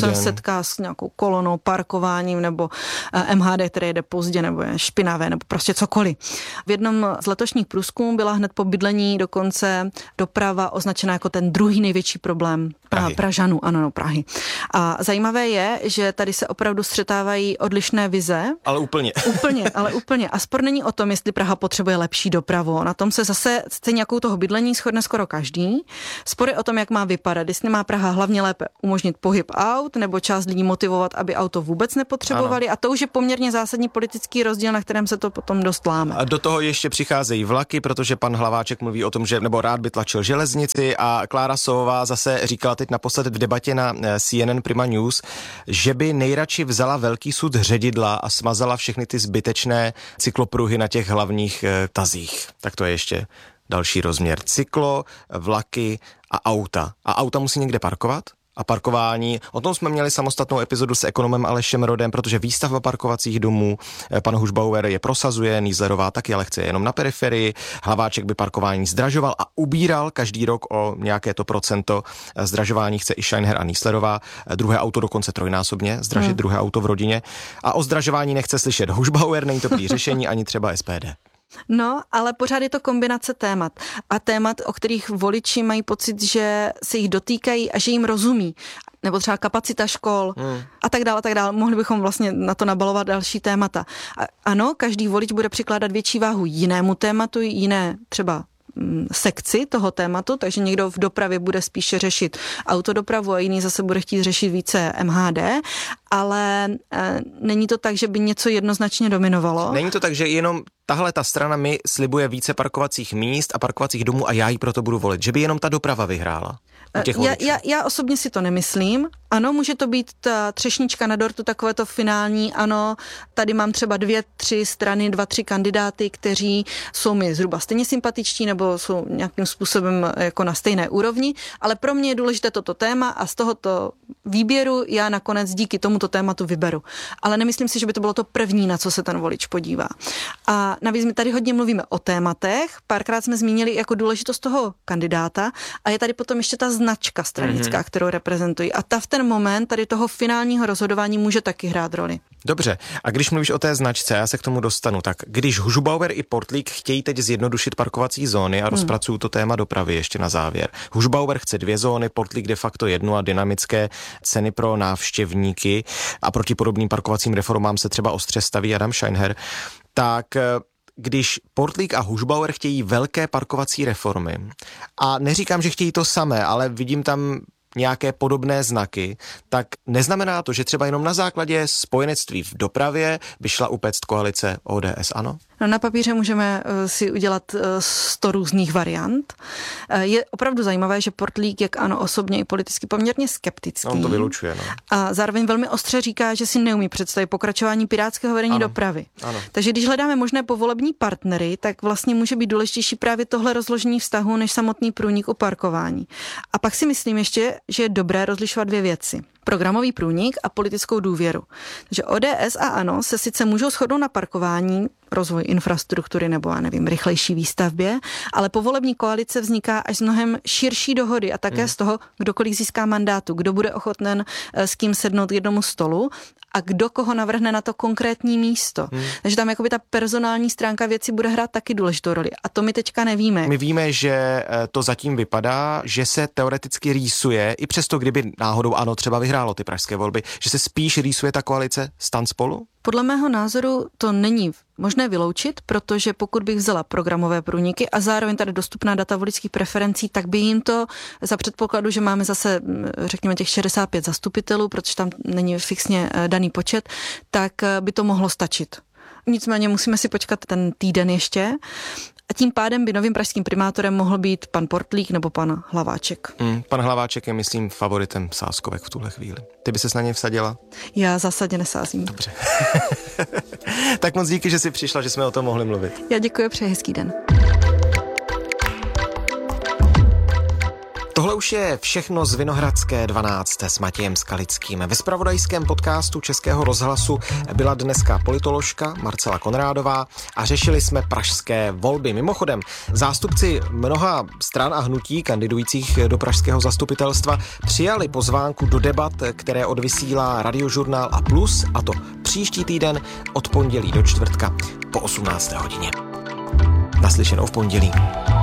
se setká s nějakou kolonou, parkováním nebo MHD, které jede pozdě nebo je špinavé nebo prostě cokoliv. V jednom z letošních průzkumů byla hned po bydlení dokonce doprava označena jako ten druhý největší problém Pražanů, ano, Prahy. A zajímavé je, že tady se opravdu střetávají odlišné vize. Ale úplně. Úplně. A spor není o tom, jestli Praha potřebuje lepší dopravu. Na tom se zase stejně jako u toho bydlení shodne skoro každý. Spor je o tom, jak má vypadat. Jestli má Praha hlavně lépe umožnit pohyb aut, nebo část lidí motivovat, aby auto vůbec nepotřebovali. Ano. A to už je poměrně zásadní politický rozdíl, na kterém se to potom dost láme. A do toho ještě přicházejí vlaky, protože pan Hlaváček mluví o tom, že nebo rád by tlačil železnici, a Klára Sovová zase říkala teď naposled v debatě na CNN Prima News, že by nejradši vzala velký sud ředidla a smazala všechny ty zbytečné cyklopruhy na těch hlavních tazích. Tak to je ještě další rozměr. Cyklo, vlaky a auta. A auta musí někde parkovat? A parkování, o tom jsme měli samostatnou epizodu s ekonomem Alešem Rodem, protože výstavba parkovacích domů, pan Hušbauer je prosazuje, Nieslerová taky, ale chce je jenom na periferii. Hlaváček by parkování zdražoval a ubíral každý rok o nějaké to procento. Zdražování chce i Scheinher a Nieslerová. Druhé auto dokonce trojnásobně zdražit, druhé auto v rodině. A o zdražování nechce slyšet Hušbauer, není to prý řešení, ani třeba SPD. No, ale pořád je to kombinace témat. A témat, o kterých voliči mají pocit, že se jich dotýkají a že jim rozumí. Nebo třeba kapacita škol a tak dále. Mohli bychom vlastně na to nabalovat další témata. A ano, každý volič bude přikládat větší váhu jinému tématu, jiné třeba sekci toho tématu, takže někdo v dopravě bude spíše řešit autodopravu a jiný zase bude chtít řešit více MHD, ale není to tak, že by něco jednoznačně dominovalo. Není to tak, že jenom tahle ta strana mi slibuje více parkovacích míst a parkovacích domů a já jí proto budu volit, že by jenom ta doprava vyhrála. Já osobně si to nemyslím. Ano, může to být ta třešnička na dortu, takové to finální, ano, tady mám třeba 2-3 strany, 2-3 kandidáty, kteří jsou mi zhruba stejně sympatičtí nebo jsou nějakým způsobem jako na stejné úrovni, ale pro mě je důležité toto téma a z tohoto výběru já nakonec díky tomuto tématu vyberu. Ale nemyslím si, že by to bylo to první, na co se ten volič podívá. A navíc my tady hodně mluvíme o tématech, párkrát jsme zmínili jako důležitost toho kandidáta a je tady potom ještě ta značka stranická, kterou reprezentují. A ta v ten moment tady toho finálního rozhodování může taky hrát roli. Dobře, a když mluvíš o té značce, já se k tomu dostanu, tak když Hušbauer i Portlík chtějí teď zjednodušit parkovací zóny a rozpracují to téma dopravy ještě na závěr. Hušbauer chce 2 zóny, Portlík de facto 1 a dynamické ceny pro návštěvníky a proti podobným parkovacím reformám se třeba ostře staví Adam Scheinher, tak když Portlík a Hušbauer chtějí velké parkovací reformy, a neříkám, že chtějí to samé, ale vidím tam nějaké podobné znaky, tak neznamená to, že třeba jenom na základě spojenectví v dopravě by šla upéct koalice ODS, ano? No, na papíře můžeme si udělat 100 různých variant. Je opravdu zajímavé, že Portlík, jak ano, osobně i politicky poměrně skeptický. On to vylučuje, no. A zároveň velmi ostře říká, že si neumí představit pokračování pirátského vedení dopravy. Ano. Takže když hledáme možné povolební partnery, tak vlastně může být důležitější právě tohle rozložení vztahu než samotný průnik u parkování. A pak si myslím ještě, že je dobré rozlišovat 2 věci. Programový průnik a politickou důvěru. Takže ODS a ANO se sice můžou shodnout na parkování, rozvoj infrastruktury nebo, já nevím, rychlejší výstavbě, ale povolební koalice vzniká až z mnohem širší dohody a také z toho, kdo kolik získá mandátu, kdo bude ochoten s kým sednout k jednomu stolu a kdo koho navrhne na to konkrétní místo. Takže tam jakoby ta personální stránka věci bude hrát taky důležitou roli. A to my teďka nevíme. My víme, že to zatím vypadá, že se teoreticky rýsuje, i přesto, kdyby náhodou ANO třeba vyhrálo ty pražské volby, že se spíš rýsuje ta koalice STAN Spolu? Podle mého názoru to není možné vyloučit, protože pokud bych vzala programové průniky a zároveň tady dostupná data voličských preferencí, tak by jim to za předpokladu, že máme zase, řekněme, těch 65 zastupitelů, protože tam není fixně daný počet, tak by to mohlo stačit. Nicméně musíme si počkat ten týden ještě. A tím pádem by novým pražským primátorem mohl být pan Portlík nebo pan Hlaváček. Pan Hlaváček je, myslím, favoritem sázkovek v tuhle chvíli. Ty by ses na něj vsadila? Já zásadně nesázím. Dobře. Tak moc díky, že jsi přišla, že jsme o tom mohli mluvit. Já děkuji, přeji hezký den. Tohle už je všechno z Vinohradské 12 s Matějem Skalickým. Ve zpravodajském podcastu Českého rozhlasu byla dneska politoložka Marcela Konrádová a řešili jsme pražské volby. Mimochodem, zástupci mnoha stran a hnutí kandidujících do pražského zastupitelstva přijali pozvánku do debat, které odvysílá Radiožurnál a Plus, a to příští týden od pondělí do čtvrtka po 18. hodině. Naslyšenou v pondělí.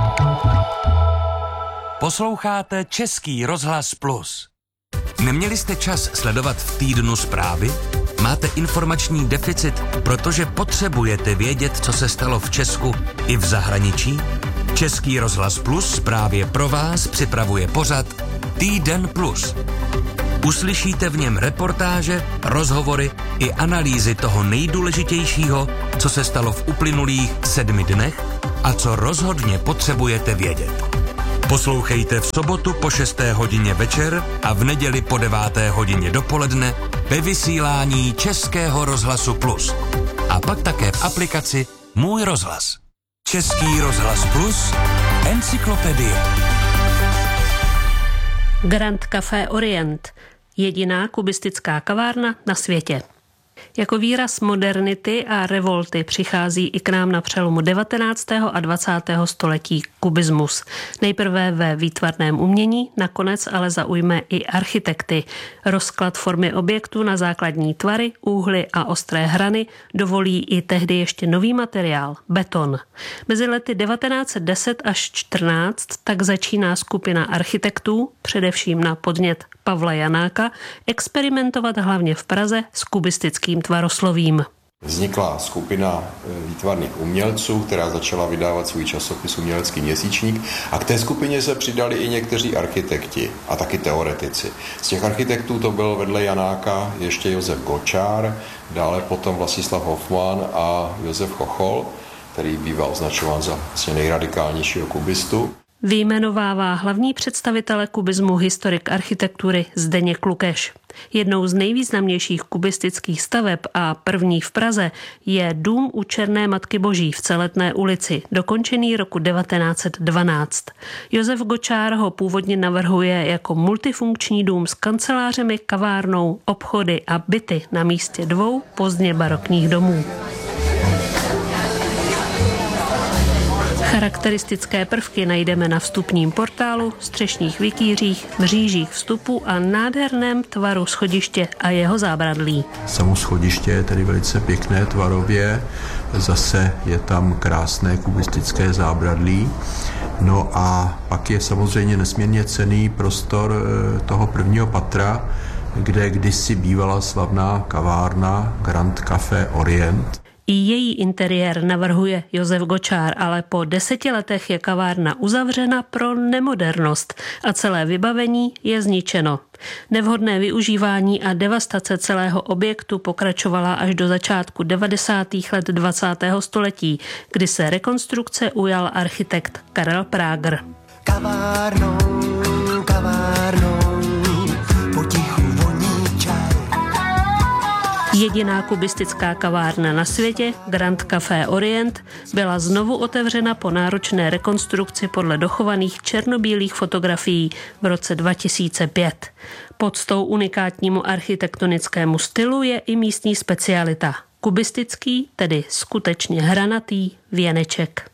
Posloucháte Český rozhlas Plus. Neměli jste čas sledovat v týdnu zprávy? Máte informační deficit, protože potřebujete vědět, co se stalo v Česku i v zahraničí? Český rozhlas Plus právě pro vás připravuje pořad Týden Plus. Uslyšíte v něm reportáže, rozhovory i analýzy toho nejdůležitějšího, co se stalo v uplynulých 7 dnech a co rozhodně potřebujete vědět. Poslouchejte v sobotu po 6. hodině večer a v neděli po 9. hodině dopoledne ve vysílání Českého rozhlasu Plus. A pak také v aplikaci Můj rozhlas. Český rozhlas Plus, encyklopedie. Grand Café Orient, jediná kubistická kavárna na světě. Jako výraz modernity a revolty přichází i k nám na přelomu 19. a 20. století kubismus. Nejprve ve výtvarném umění, nakonec ale zaujme i architekty. Rozklad formy objektu na základní tvary, úhly a ostré hrany dovolí i tehdy ještě nový materiál, beton. Mezi lety 1910 až 14 tak začíná skupina architektů, především na podnět Pavla Janáka, experimentovat hlavně v Praze s kubistickým tvaroslovím. Vznikla skupina výtvarných umělců, která začala vydávat svůj časopis Umělecký měsíčník, a k té skupině se přidali i někteří architekti a taky teoretici. Z těch architektů to byl vedle Janáka ještě Josef Gočár, dále potom Vlastislav Hofmann a Josef Chochol, který býval označován za vlastně nejradikálnějšího kubistu. Vyjmenovává hlavní představitele kubismu historik architektury Zdeněk Lukeš. Jednou z nejvýznamnějších kubistických staveb a první v Praze je dům u Černé Matky Boží v Celetné ulici, dokončený roku 1912. Josef Gočár ho původně navrhuje jako multifunkční dům s kancelářemi, kavárnou, obchody a byty na místě 2 pozdně barokních domů. Charakteristické prvky najdeme na vstupním portálu, střešních vikýřích, mřížích vstupu a nádherném tvaru schodiště a jeho zábradlí. Samo schodiště je tedy velice pěkné tvarově, zase je tam krásné kubistické zábradlí. No a pak je samozřejmě nesmírně cenný prostor toho prvního patra, kde kdysi bývala slavná kavárna Grand Café Orient. I její interiér navrhuje Josef Gočár, ale po 10 letech je kavárna uzavřena pro nemodernost a celé vybavení je zničeno. Nevhodné využívání a devastace celého objektu pokračovala až do začátku 90. let 20. století, kdy se rekonstrukce ujal architekt Karel Prager. Kavárnou, potichu voní čaj. Jediná kubistická kavárna na světě, Grand Café Orient, byla znovu otevřena po náročné rekonstrukci podle dochovaných černobílých fotografií v roce 2005. Podstou unikátnímu architektonickému stylu je i místní specialita. Kubistický, tedy skutečně hranatý věneček.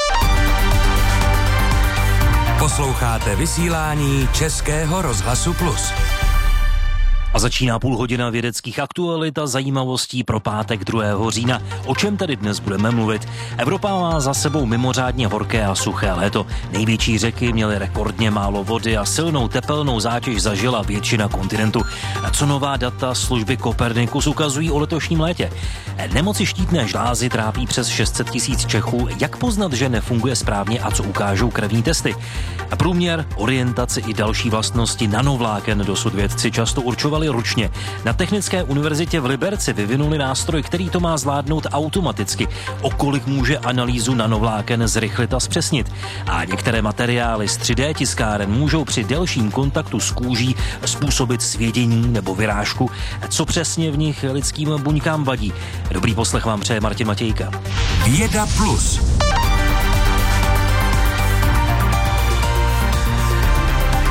Posloucháte vysílání Českého rozhlasu Plus. A začíná půl hodina vědeckých aktualit a zajímavostí pro pátek 2. října. O čem tady dnes budeme mluvit? Evropa má za sebou mimořádně horké a suché léto. Největší řeky měly rekordně málo vody a silnou tepelnou zátěž zažila většina kontinentu. Co nová data služby Copernicus ukazují o letošním létě? Nemoci štítné žlázy trápí přes 600 000 Čechů. Jak poznat, že nefunguje správně a co ukážou krevní testy? Průměr, orientaci i další vlastnosti nanovláken dosud vědci často určovali ručně. Na Technické univerzitě v Liberci vyvinuli nástroj, který to má zvládnout automaticky. O kolik může analýzu nanovláken zrychlit a zpřesnit. A některé materiály z 3D tiskáren můžou při delším kontaktu s kůží způsobit svědění nebo vyrážku. Co přesně v nich lidským buňkám vadí? Dobrý poslech vám přeje Martin Matějka. Věda Plus.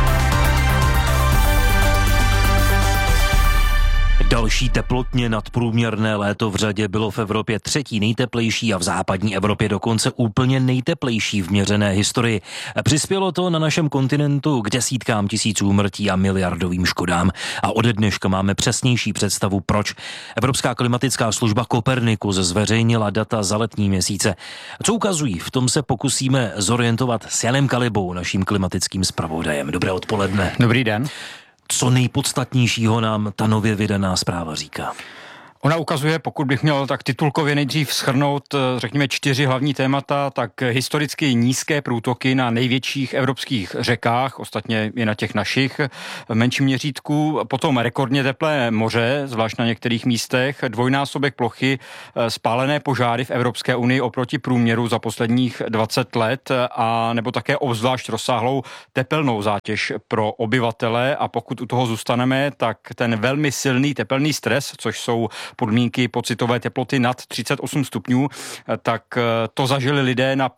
Další teplotně nadprůměrné léto v řadě bylo v Evropě třetí nejteplejší a v západní Evropě dokonce úplně nejteplejší v měřené historii. Přispělo to na našem kontinentu k desítkám tisíců úmrtí a miliardovým škodám. A ode dneška máme přesnější představu, proč. Evropská klimatická služba Copernicus zveřejnila data za letní měsíce. Co ukazují? V tom se pokusíme zorientovat s Janem Kalibou, naším klimatickým zpravodajem. Dobré odpoledne. Dobrý den. Co nejpodstatnějšího nám ta nově vydaná zpráva říká? Ona ukazuje, pokud bych měl tak titulkově nejdřív shrnout, řekněme 4 hlavní témata, tak historicky nízké průtoky na největších evropských řekách, ostatně i na těch našich v menším měřítku, potom rekordně teplé moře, zvlášť na některých místech, dvojnásobek plochy, spálené požáry v Evropské unii oproti průměru za posledních 20 let a nebo také obzvlášť rozsáhlou tepelnou zátěž pro obyvatele a pokud u toho zůstaneme, tak ten velmi silný tepelný stres, což jsou podmínky pocitové teploty nad 38 stupňů, tak to zažili lidé na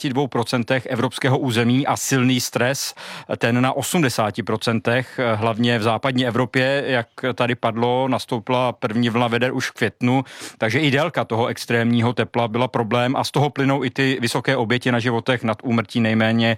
52% evropského území a silný stres, ten na 80%, hlavně v západní Evropě, jak tady padlo, nastoupila první vlna veder už v květnu, takže i délka toho extrémního tepla byla problém a z toho plynou i ty vysoké oběti na životech nad úmrtí nejméně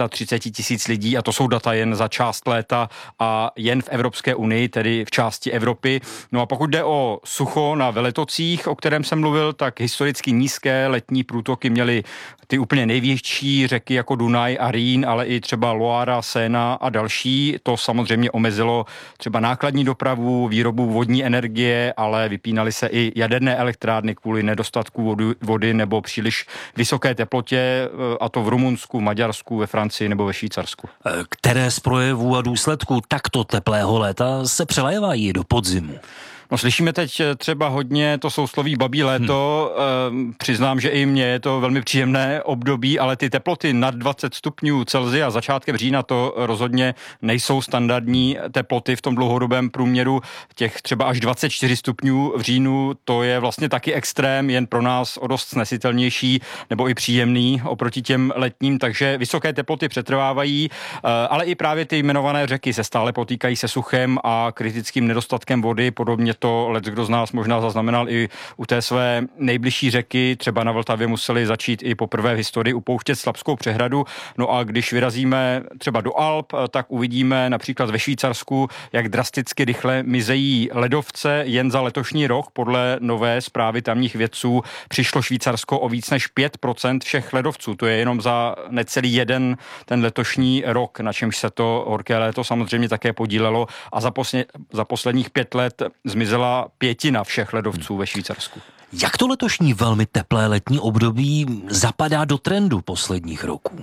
35 000 lidí a to jsou data jen za část léta a jen v Evropské unii, tedy v části Evropy. No a pokud jde o sucho na veletocích, o kterém jsem mluvil, tak historicky nízké letní průtoky měly ty úplně největší řeky jako Dunaj a Rýn, ale i třeba Loara, Séna a další. To samozřejmě omezilo třeba nákladní dopravu, výrobu vodní energie, ale vypínaly se i jaderné elektrárny kvůli nedostatku vody nebo příliš vysoké teplotě, a to v Rumunsku, Maďarsku, ve Francii nebo ve Švýcarsku. Které z projevů a důsledků takto teplého léta se přelévají do podzimu? No, slyšíme teď třeba hodně to sousloví babí léto. Přiznám, že i mně je to velmi příjemné období, ale ty teploty nad 20 stupňů Celsia začátkem října to rozhodně nejsou standardní teploty v tom dlouhodobém průměru. Těch třeba až 24 stupňů v říjnu, to je vlastně taky extrém, jen pro nás o dost snesitelnější nebo i příjemný oproti těm letním, takže vysoké teploty přetrvávají, ale i právě ty jmenované řeky se stále potýkají se suchem a kritickým nedostatkem vody, podobně to leckdo z nás možná zaznamenal i u té své nejbližší řeky, třeba na Vltavě museli začít i poprvé v historii upouštět Slapskou přehradu. No a když vyrazíme třeba do Alp, tak uvidíme například ve Švýcarsku, jak drasticky rychle mizejí ledovce. Jen za letošní rok podle nové zprávy tamních vědců přišlo Švýcarsko o víc než 5% všech ledovců. To je jenom za necelý jeden ten letošní rok, na čemž se to horké léto samozřejmě také podílelo a za posledních 5 let zmizela pětina všech ledovců ve Švýcarsku. Jak to letošní velmi teplé letní období zapadá do trendu posledních roků?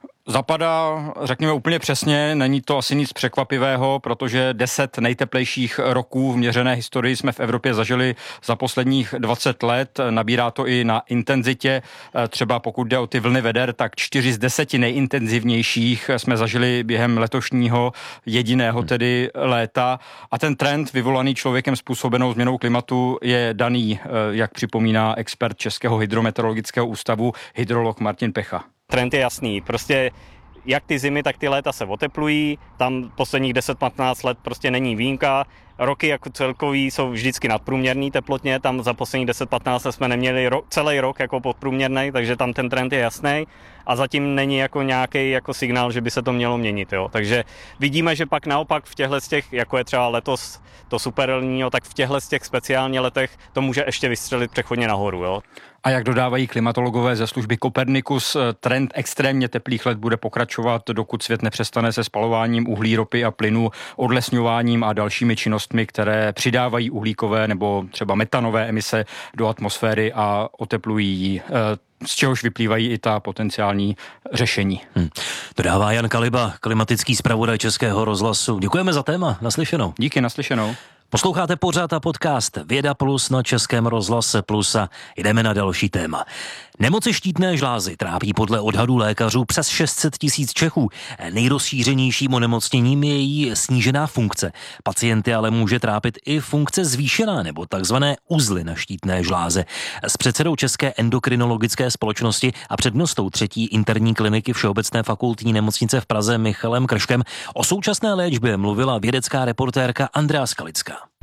Zapadá, řekněme úplně přesně, není to asi nic překvapivého, protože 10 nejteplejších roků v měřené historii jsme v Evropě zažili za posledních 20 let. Nabírá to i na intenzitě. Třeba pokud jde o ty vlny veder, tak 4 z 10 nejintenzivnějších jsme zažili během letošního jediného tedy léta. A ten trend vyvolaný člověkem způsobenou změnou klimatu je daný, jak připomíná expert Českého hydrometeorologického ústavu, hydrolog Martin Pecha. Trend je jasný, prostě jak ty zimy, tak ty léta se oteplují, tam posledních 10-15 let prostě není výjimka. Roky jako celkový jsou vždycky nadprůměrný teplotně, tam za posledních 10-15 let jsme neměli celý rok jako podprůměrný, takže tam ten trend je jasný a zatím není jako nějaký jako signál, že by se to mělo měnit. Jo. Takže vidíme, že pak naopak v těchto těch, jako je třeba letos to super elníňo, tak v těchto těch speciálně letech to může ještě vystřelit přechodně nahoru. Jo. A jak dodávají klimatologové ze služby Copernicus, trend extrémně teplých let bude pokračovat, dokud svět nepřestane se spalováním uhlí, ropy a plynu, odlesňováním a dalšími činnostmi, které přidávají uhlíkové nebo třeba metanové emise do atmosféry a oteplují ji. Z čehož vyplývají i ta potenciální řešení. Dodává Jan Kaliba, klimatický zpravodaj Českého rozhlasu. Děkujeme za téma, naslyšenou. Díky, naslyšenou. Posloucháte pořád a podcast Věda Plus na Českém rozhlase Plus a jdeme na další téma. Nemoci štítné žlázy trápí podle odhadů lékařů přes 600 000 Čechů. Nejrozšířenějším onemocněním je její snížená funkce. Pacienty ale může trápit i funkce zvýšená nebo takzvané uzly na štítné žláze. S předsedou České endokrinologické společnosti a přednostou 3. interní kliniky Všeobecné fakultní nemocnice v Praze Michalem Krškem o současné léčbě mluvila vědecká reportérka Andrea Skalická.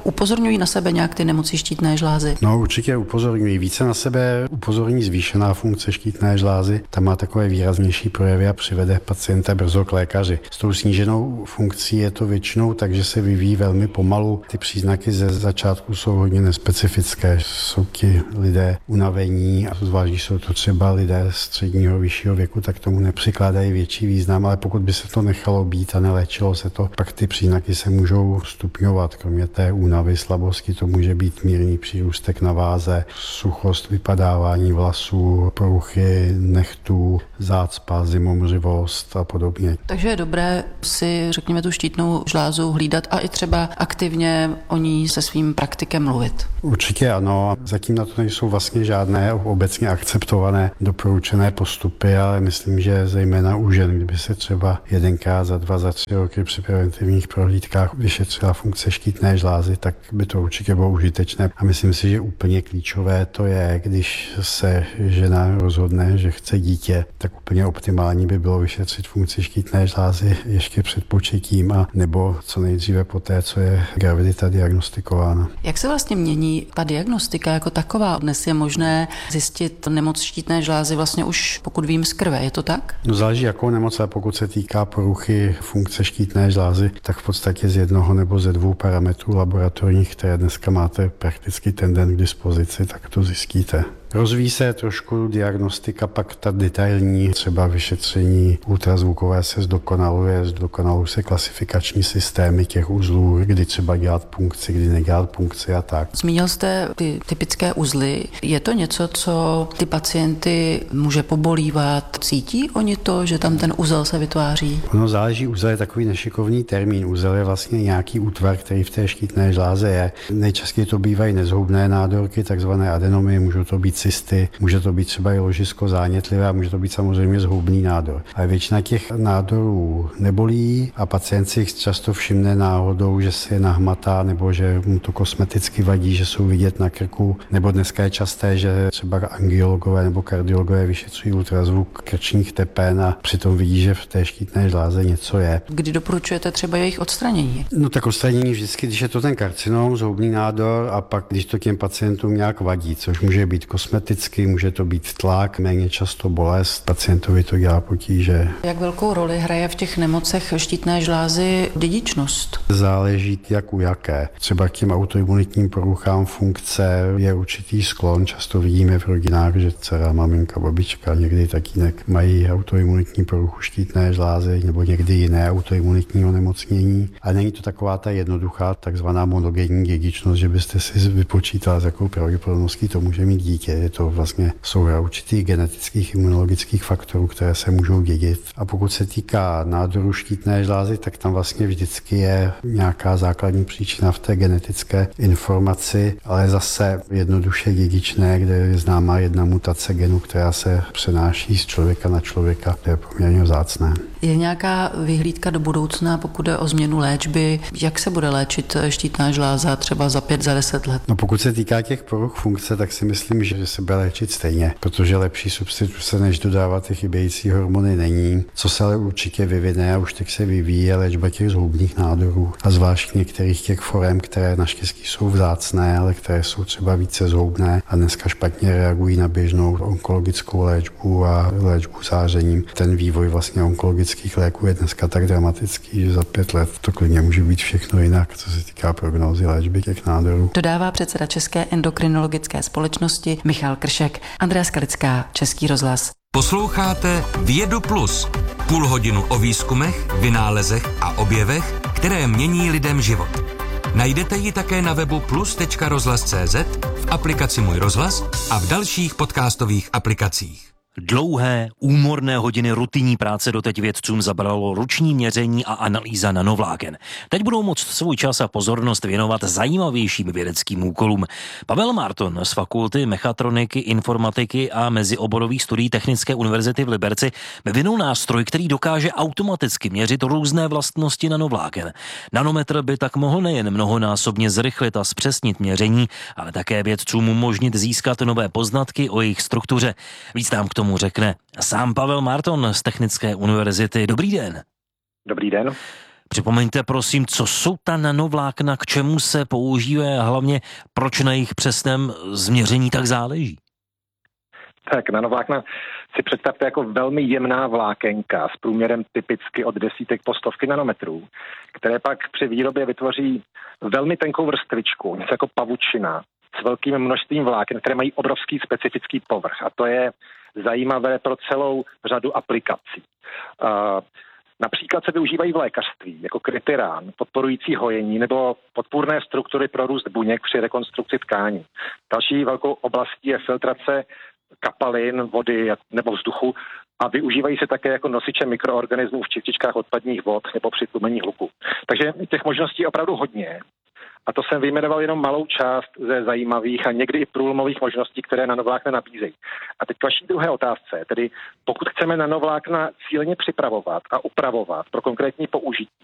Upozorňují na sebe nějak ty nemoci štítné žlázy? No určitě upozorňují. Více na sebe upozorní zvýšená funkce štítné žlázy. Ta má takové výraznější projevy a přivede pacienta brzo k lékaři. S tou sníženou funkcí je to většinou tak, že se vyvíjí velmi pomalu. Ty příznaky ze začátku jsou hodně nespecifické. Jsou ti lidé unavení a zvlášť, když jsou to třeba lidé středního vyššího věku, tak tomu nepřikládají větší význam, ale pokud by se to nechalo být a neléčilo se to, pak ty příznaky se můžou stupňovat. Kromě té únavy, slabosti, to může být mírný přírůstek na váze, suchost, vypadávání vlasů, poruchy nechtů, zácpa, zimomřivost a podobně. Takže je dobré si, řekněme, tu štítnou žlázu hlídat a i třeba aktivně o ní se svým praktikem mluvit. Určitě ano. Zatím na to nejsou vlastně žádné obecně akceptované doporučené postupy, ale myslím, že zejména u žen, kdyby se třeba 1krát za 2, za 3 roky při preventivních prohlídkách vyšetřila funkce štítné žlázy, tak by to určitě bylo užitečné. A myslím si, že úplně klíčové to je, když se žena rozhodne, že chce dítě, tak úplně optimální by bylo vyšetřit funkci štítné žlázy ještě před početím a nebo co nejdříve poté, co je gravidita diagnostikována. Jak se vlastně mění ta diagnostika jako taková? Dnes je možné zjistit nemoc štítné žlázy vlastně už, pokud vím, z krve, je to tak? No záleží jakou nemoc, ale pokud se týká poruchy funkce štítné žlázy, tak v podstatě z jednoho nebo ze 2 parametrů laboratorních, které dneska máte prakticky ten den k dispozici, tak to zjistíte. Rozvíjí se trošku diagnostika, pak ta detailní, třeba vyšetření ultrazvukové se zdokonalují se klasifikační systémy těch uzlů, kdy třeba dělat punkci, kdy nedělat punkci a tak. Zmínil jste ty typické uzly. Je to něco, co ty pacienty může pobolívat? Cítí oni to, že tam ten uzel se vytváří? Ono záleží, uzel je takový nešikovný termín. Uzel je vlastně nějaký útvar, který v té štítné žláze je. Nejčastěji to bývají nezhoubné nádorky, takzvané adenomy, můžou to být cysty, může to být třeba i ložisko zánětlivé a může to být samozřejmě zhoubný nádor. Ale většina těch nádorů nebolí a pacient si jich často všimne náhodou, že se je nahmatá nebo že mu to kosmeticky vadí, že jsou vidět na krku, nebo dneska je časté, že třeba angiologové nebo kardiologové vyšetřují ultrazvuk krčních tepen a přitom vidí, že v té štítné žláze něco je. Kdy doporučujete třeba jejich odstranění? No tak odstranění vždycky, když je to ten karcinom, zhoubný nádor a pak když to těm pacientům nějak vadí, což může být kosmeticky, může to být tlak, méně často bolest, pacientovi to dělá potíže. Jak velkou roli hraje v těch nemocech štítné žlázy dědičnost? Záleží jak u jaké. Třeba k těm autoimunitním poruchám funkce je určitý sklon. Často vidíme v rodinách, že dcera, maminka, babička, někdy tatínek mají autoimunitní poruchu štítné žlázy nebo někdy jiné autoimunitní onemocnění. A není to taková ta jednoduchá takzvaná monogenní dědičnost, že byste si vypočítali, s jakou pravděpodobností to může mít dítě. Je to vlastně souhra určitých genetických imunologických faktorů, které se můžou dědit. A pokud se týká nádoru štítné žlázy, tak tam vlastně vždycky je nějaká základní příčina v té genetické informaci, ale zase jednoduše dědičné, kde je známá jedna mutace genu, která se přenáší z člověka na člověka. To je poměrně vzácné. Je nějaká vyhlídka do budoucna, pokud je o změnu léčby? Jak se bude léčit štítná žláza třeba za 5, za 10 let? No pokud se týká těch poruch funkce, tak si myslím, že se bude léčit stejně, protože lepší substituce, než dodávat ty chybějící hormony, není. Co se ale určitě vyvine a už teď se vyvíjí, je léčba těch zhoubných nádorů a zvlášť některých těch forem, které naštěstí jsou vzácné, ale které jsou třeba více zhoubné a dneska špatně reagují na běžnou onkologickou léčbu a léčbu zářením. Ten vývoj vlastně onkologických léků je dneska tak dramatický, že za 5 let to klidně může být všechno jinak, co se týká prognózy léčby těch nádorů. Dodává předseda České endokrinologické společnosti Michal Kršek. Andrea Skalická, Český rozhlas. Posloucháte Vědu Plus. Půl hodinu o výzkumech, vynálezech a objevech, které mění lidem život. Najdete ji také na webu plus.rozhlas.cz, v aplikaci Můj rozhlas a v dalších podcastových aplikacích. Dlouhé, úmorné hodiny rutinní práce doteď vědcům zabralo ruční měření a analýza nanovláken. Teď budou moct svůj čas a pozornost věnovat zajímavějším vědeckým úkolům. Pavel Marton z Fakulty mechatroniky, informatiky a mezioborových studií Technické univerzity v Liberci vyvinul nástroj, který dokáže automaticky měřit různé vlastnosti nanovláken. Nanometr by tak mohl nejen mnohonásobně zrychlit a zpřesnit měření, ale také vědcům umožnit získat nové poznatky o jejich struktuře. Víc nám k tomu řekne sám Pavel Marton z Technické univerzity. Dobrý den. Dobrý den. Připomeňte prosím, co jsou ta nanovlákna, k čemu se používají a hlavně proč na jejich přesném změření tak záleží? Tak nanovlákna si představte jako velmi jemná vlákenka s průměrem typicky od desítek po stovky nanometrů, které pak při výrobě vytvoří velmi tenkou vrstvičku, něco jako pavučina, s velkým množstvím vláken, které mají obrovský specifický povrch. A to je zajímavé pro celou řadu aplikací. Například se využívají v lékařství jako krytyrán, podporující hojení nebo podpůrné struktury pro růst buněk při rekonstrukci tkání. Další velkou oblastí je filtrace kapalin, vody nebo vzduchu a využívají se také jako nosiče mikroorganismů v čističkách odpadních vod nebo při tlumení hluku. Takže těch možností je opravdu hodně. A to jsem vyjmenoval jenom malou část ze zajímavých a někdy i průlomových možností, které nanovlákna nabízejí. A teď k vaší druhé otázce, tedy pokud chceme nanovlákna cíleně připravovat a upravovat pro konkrétní použití,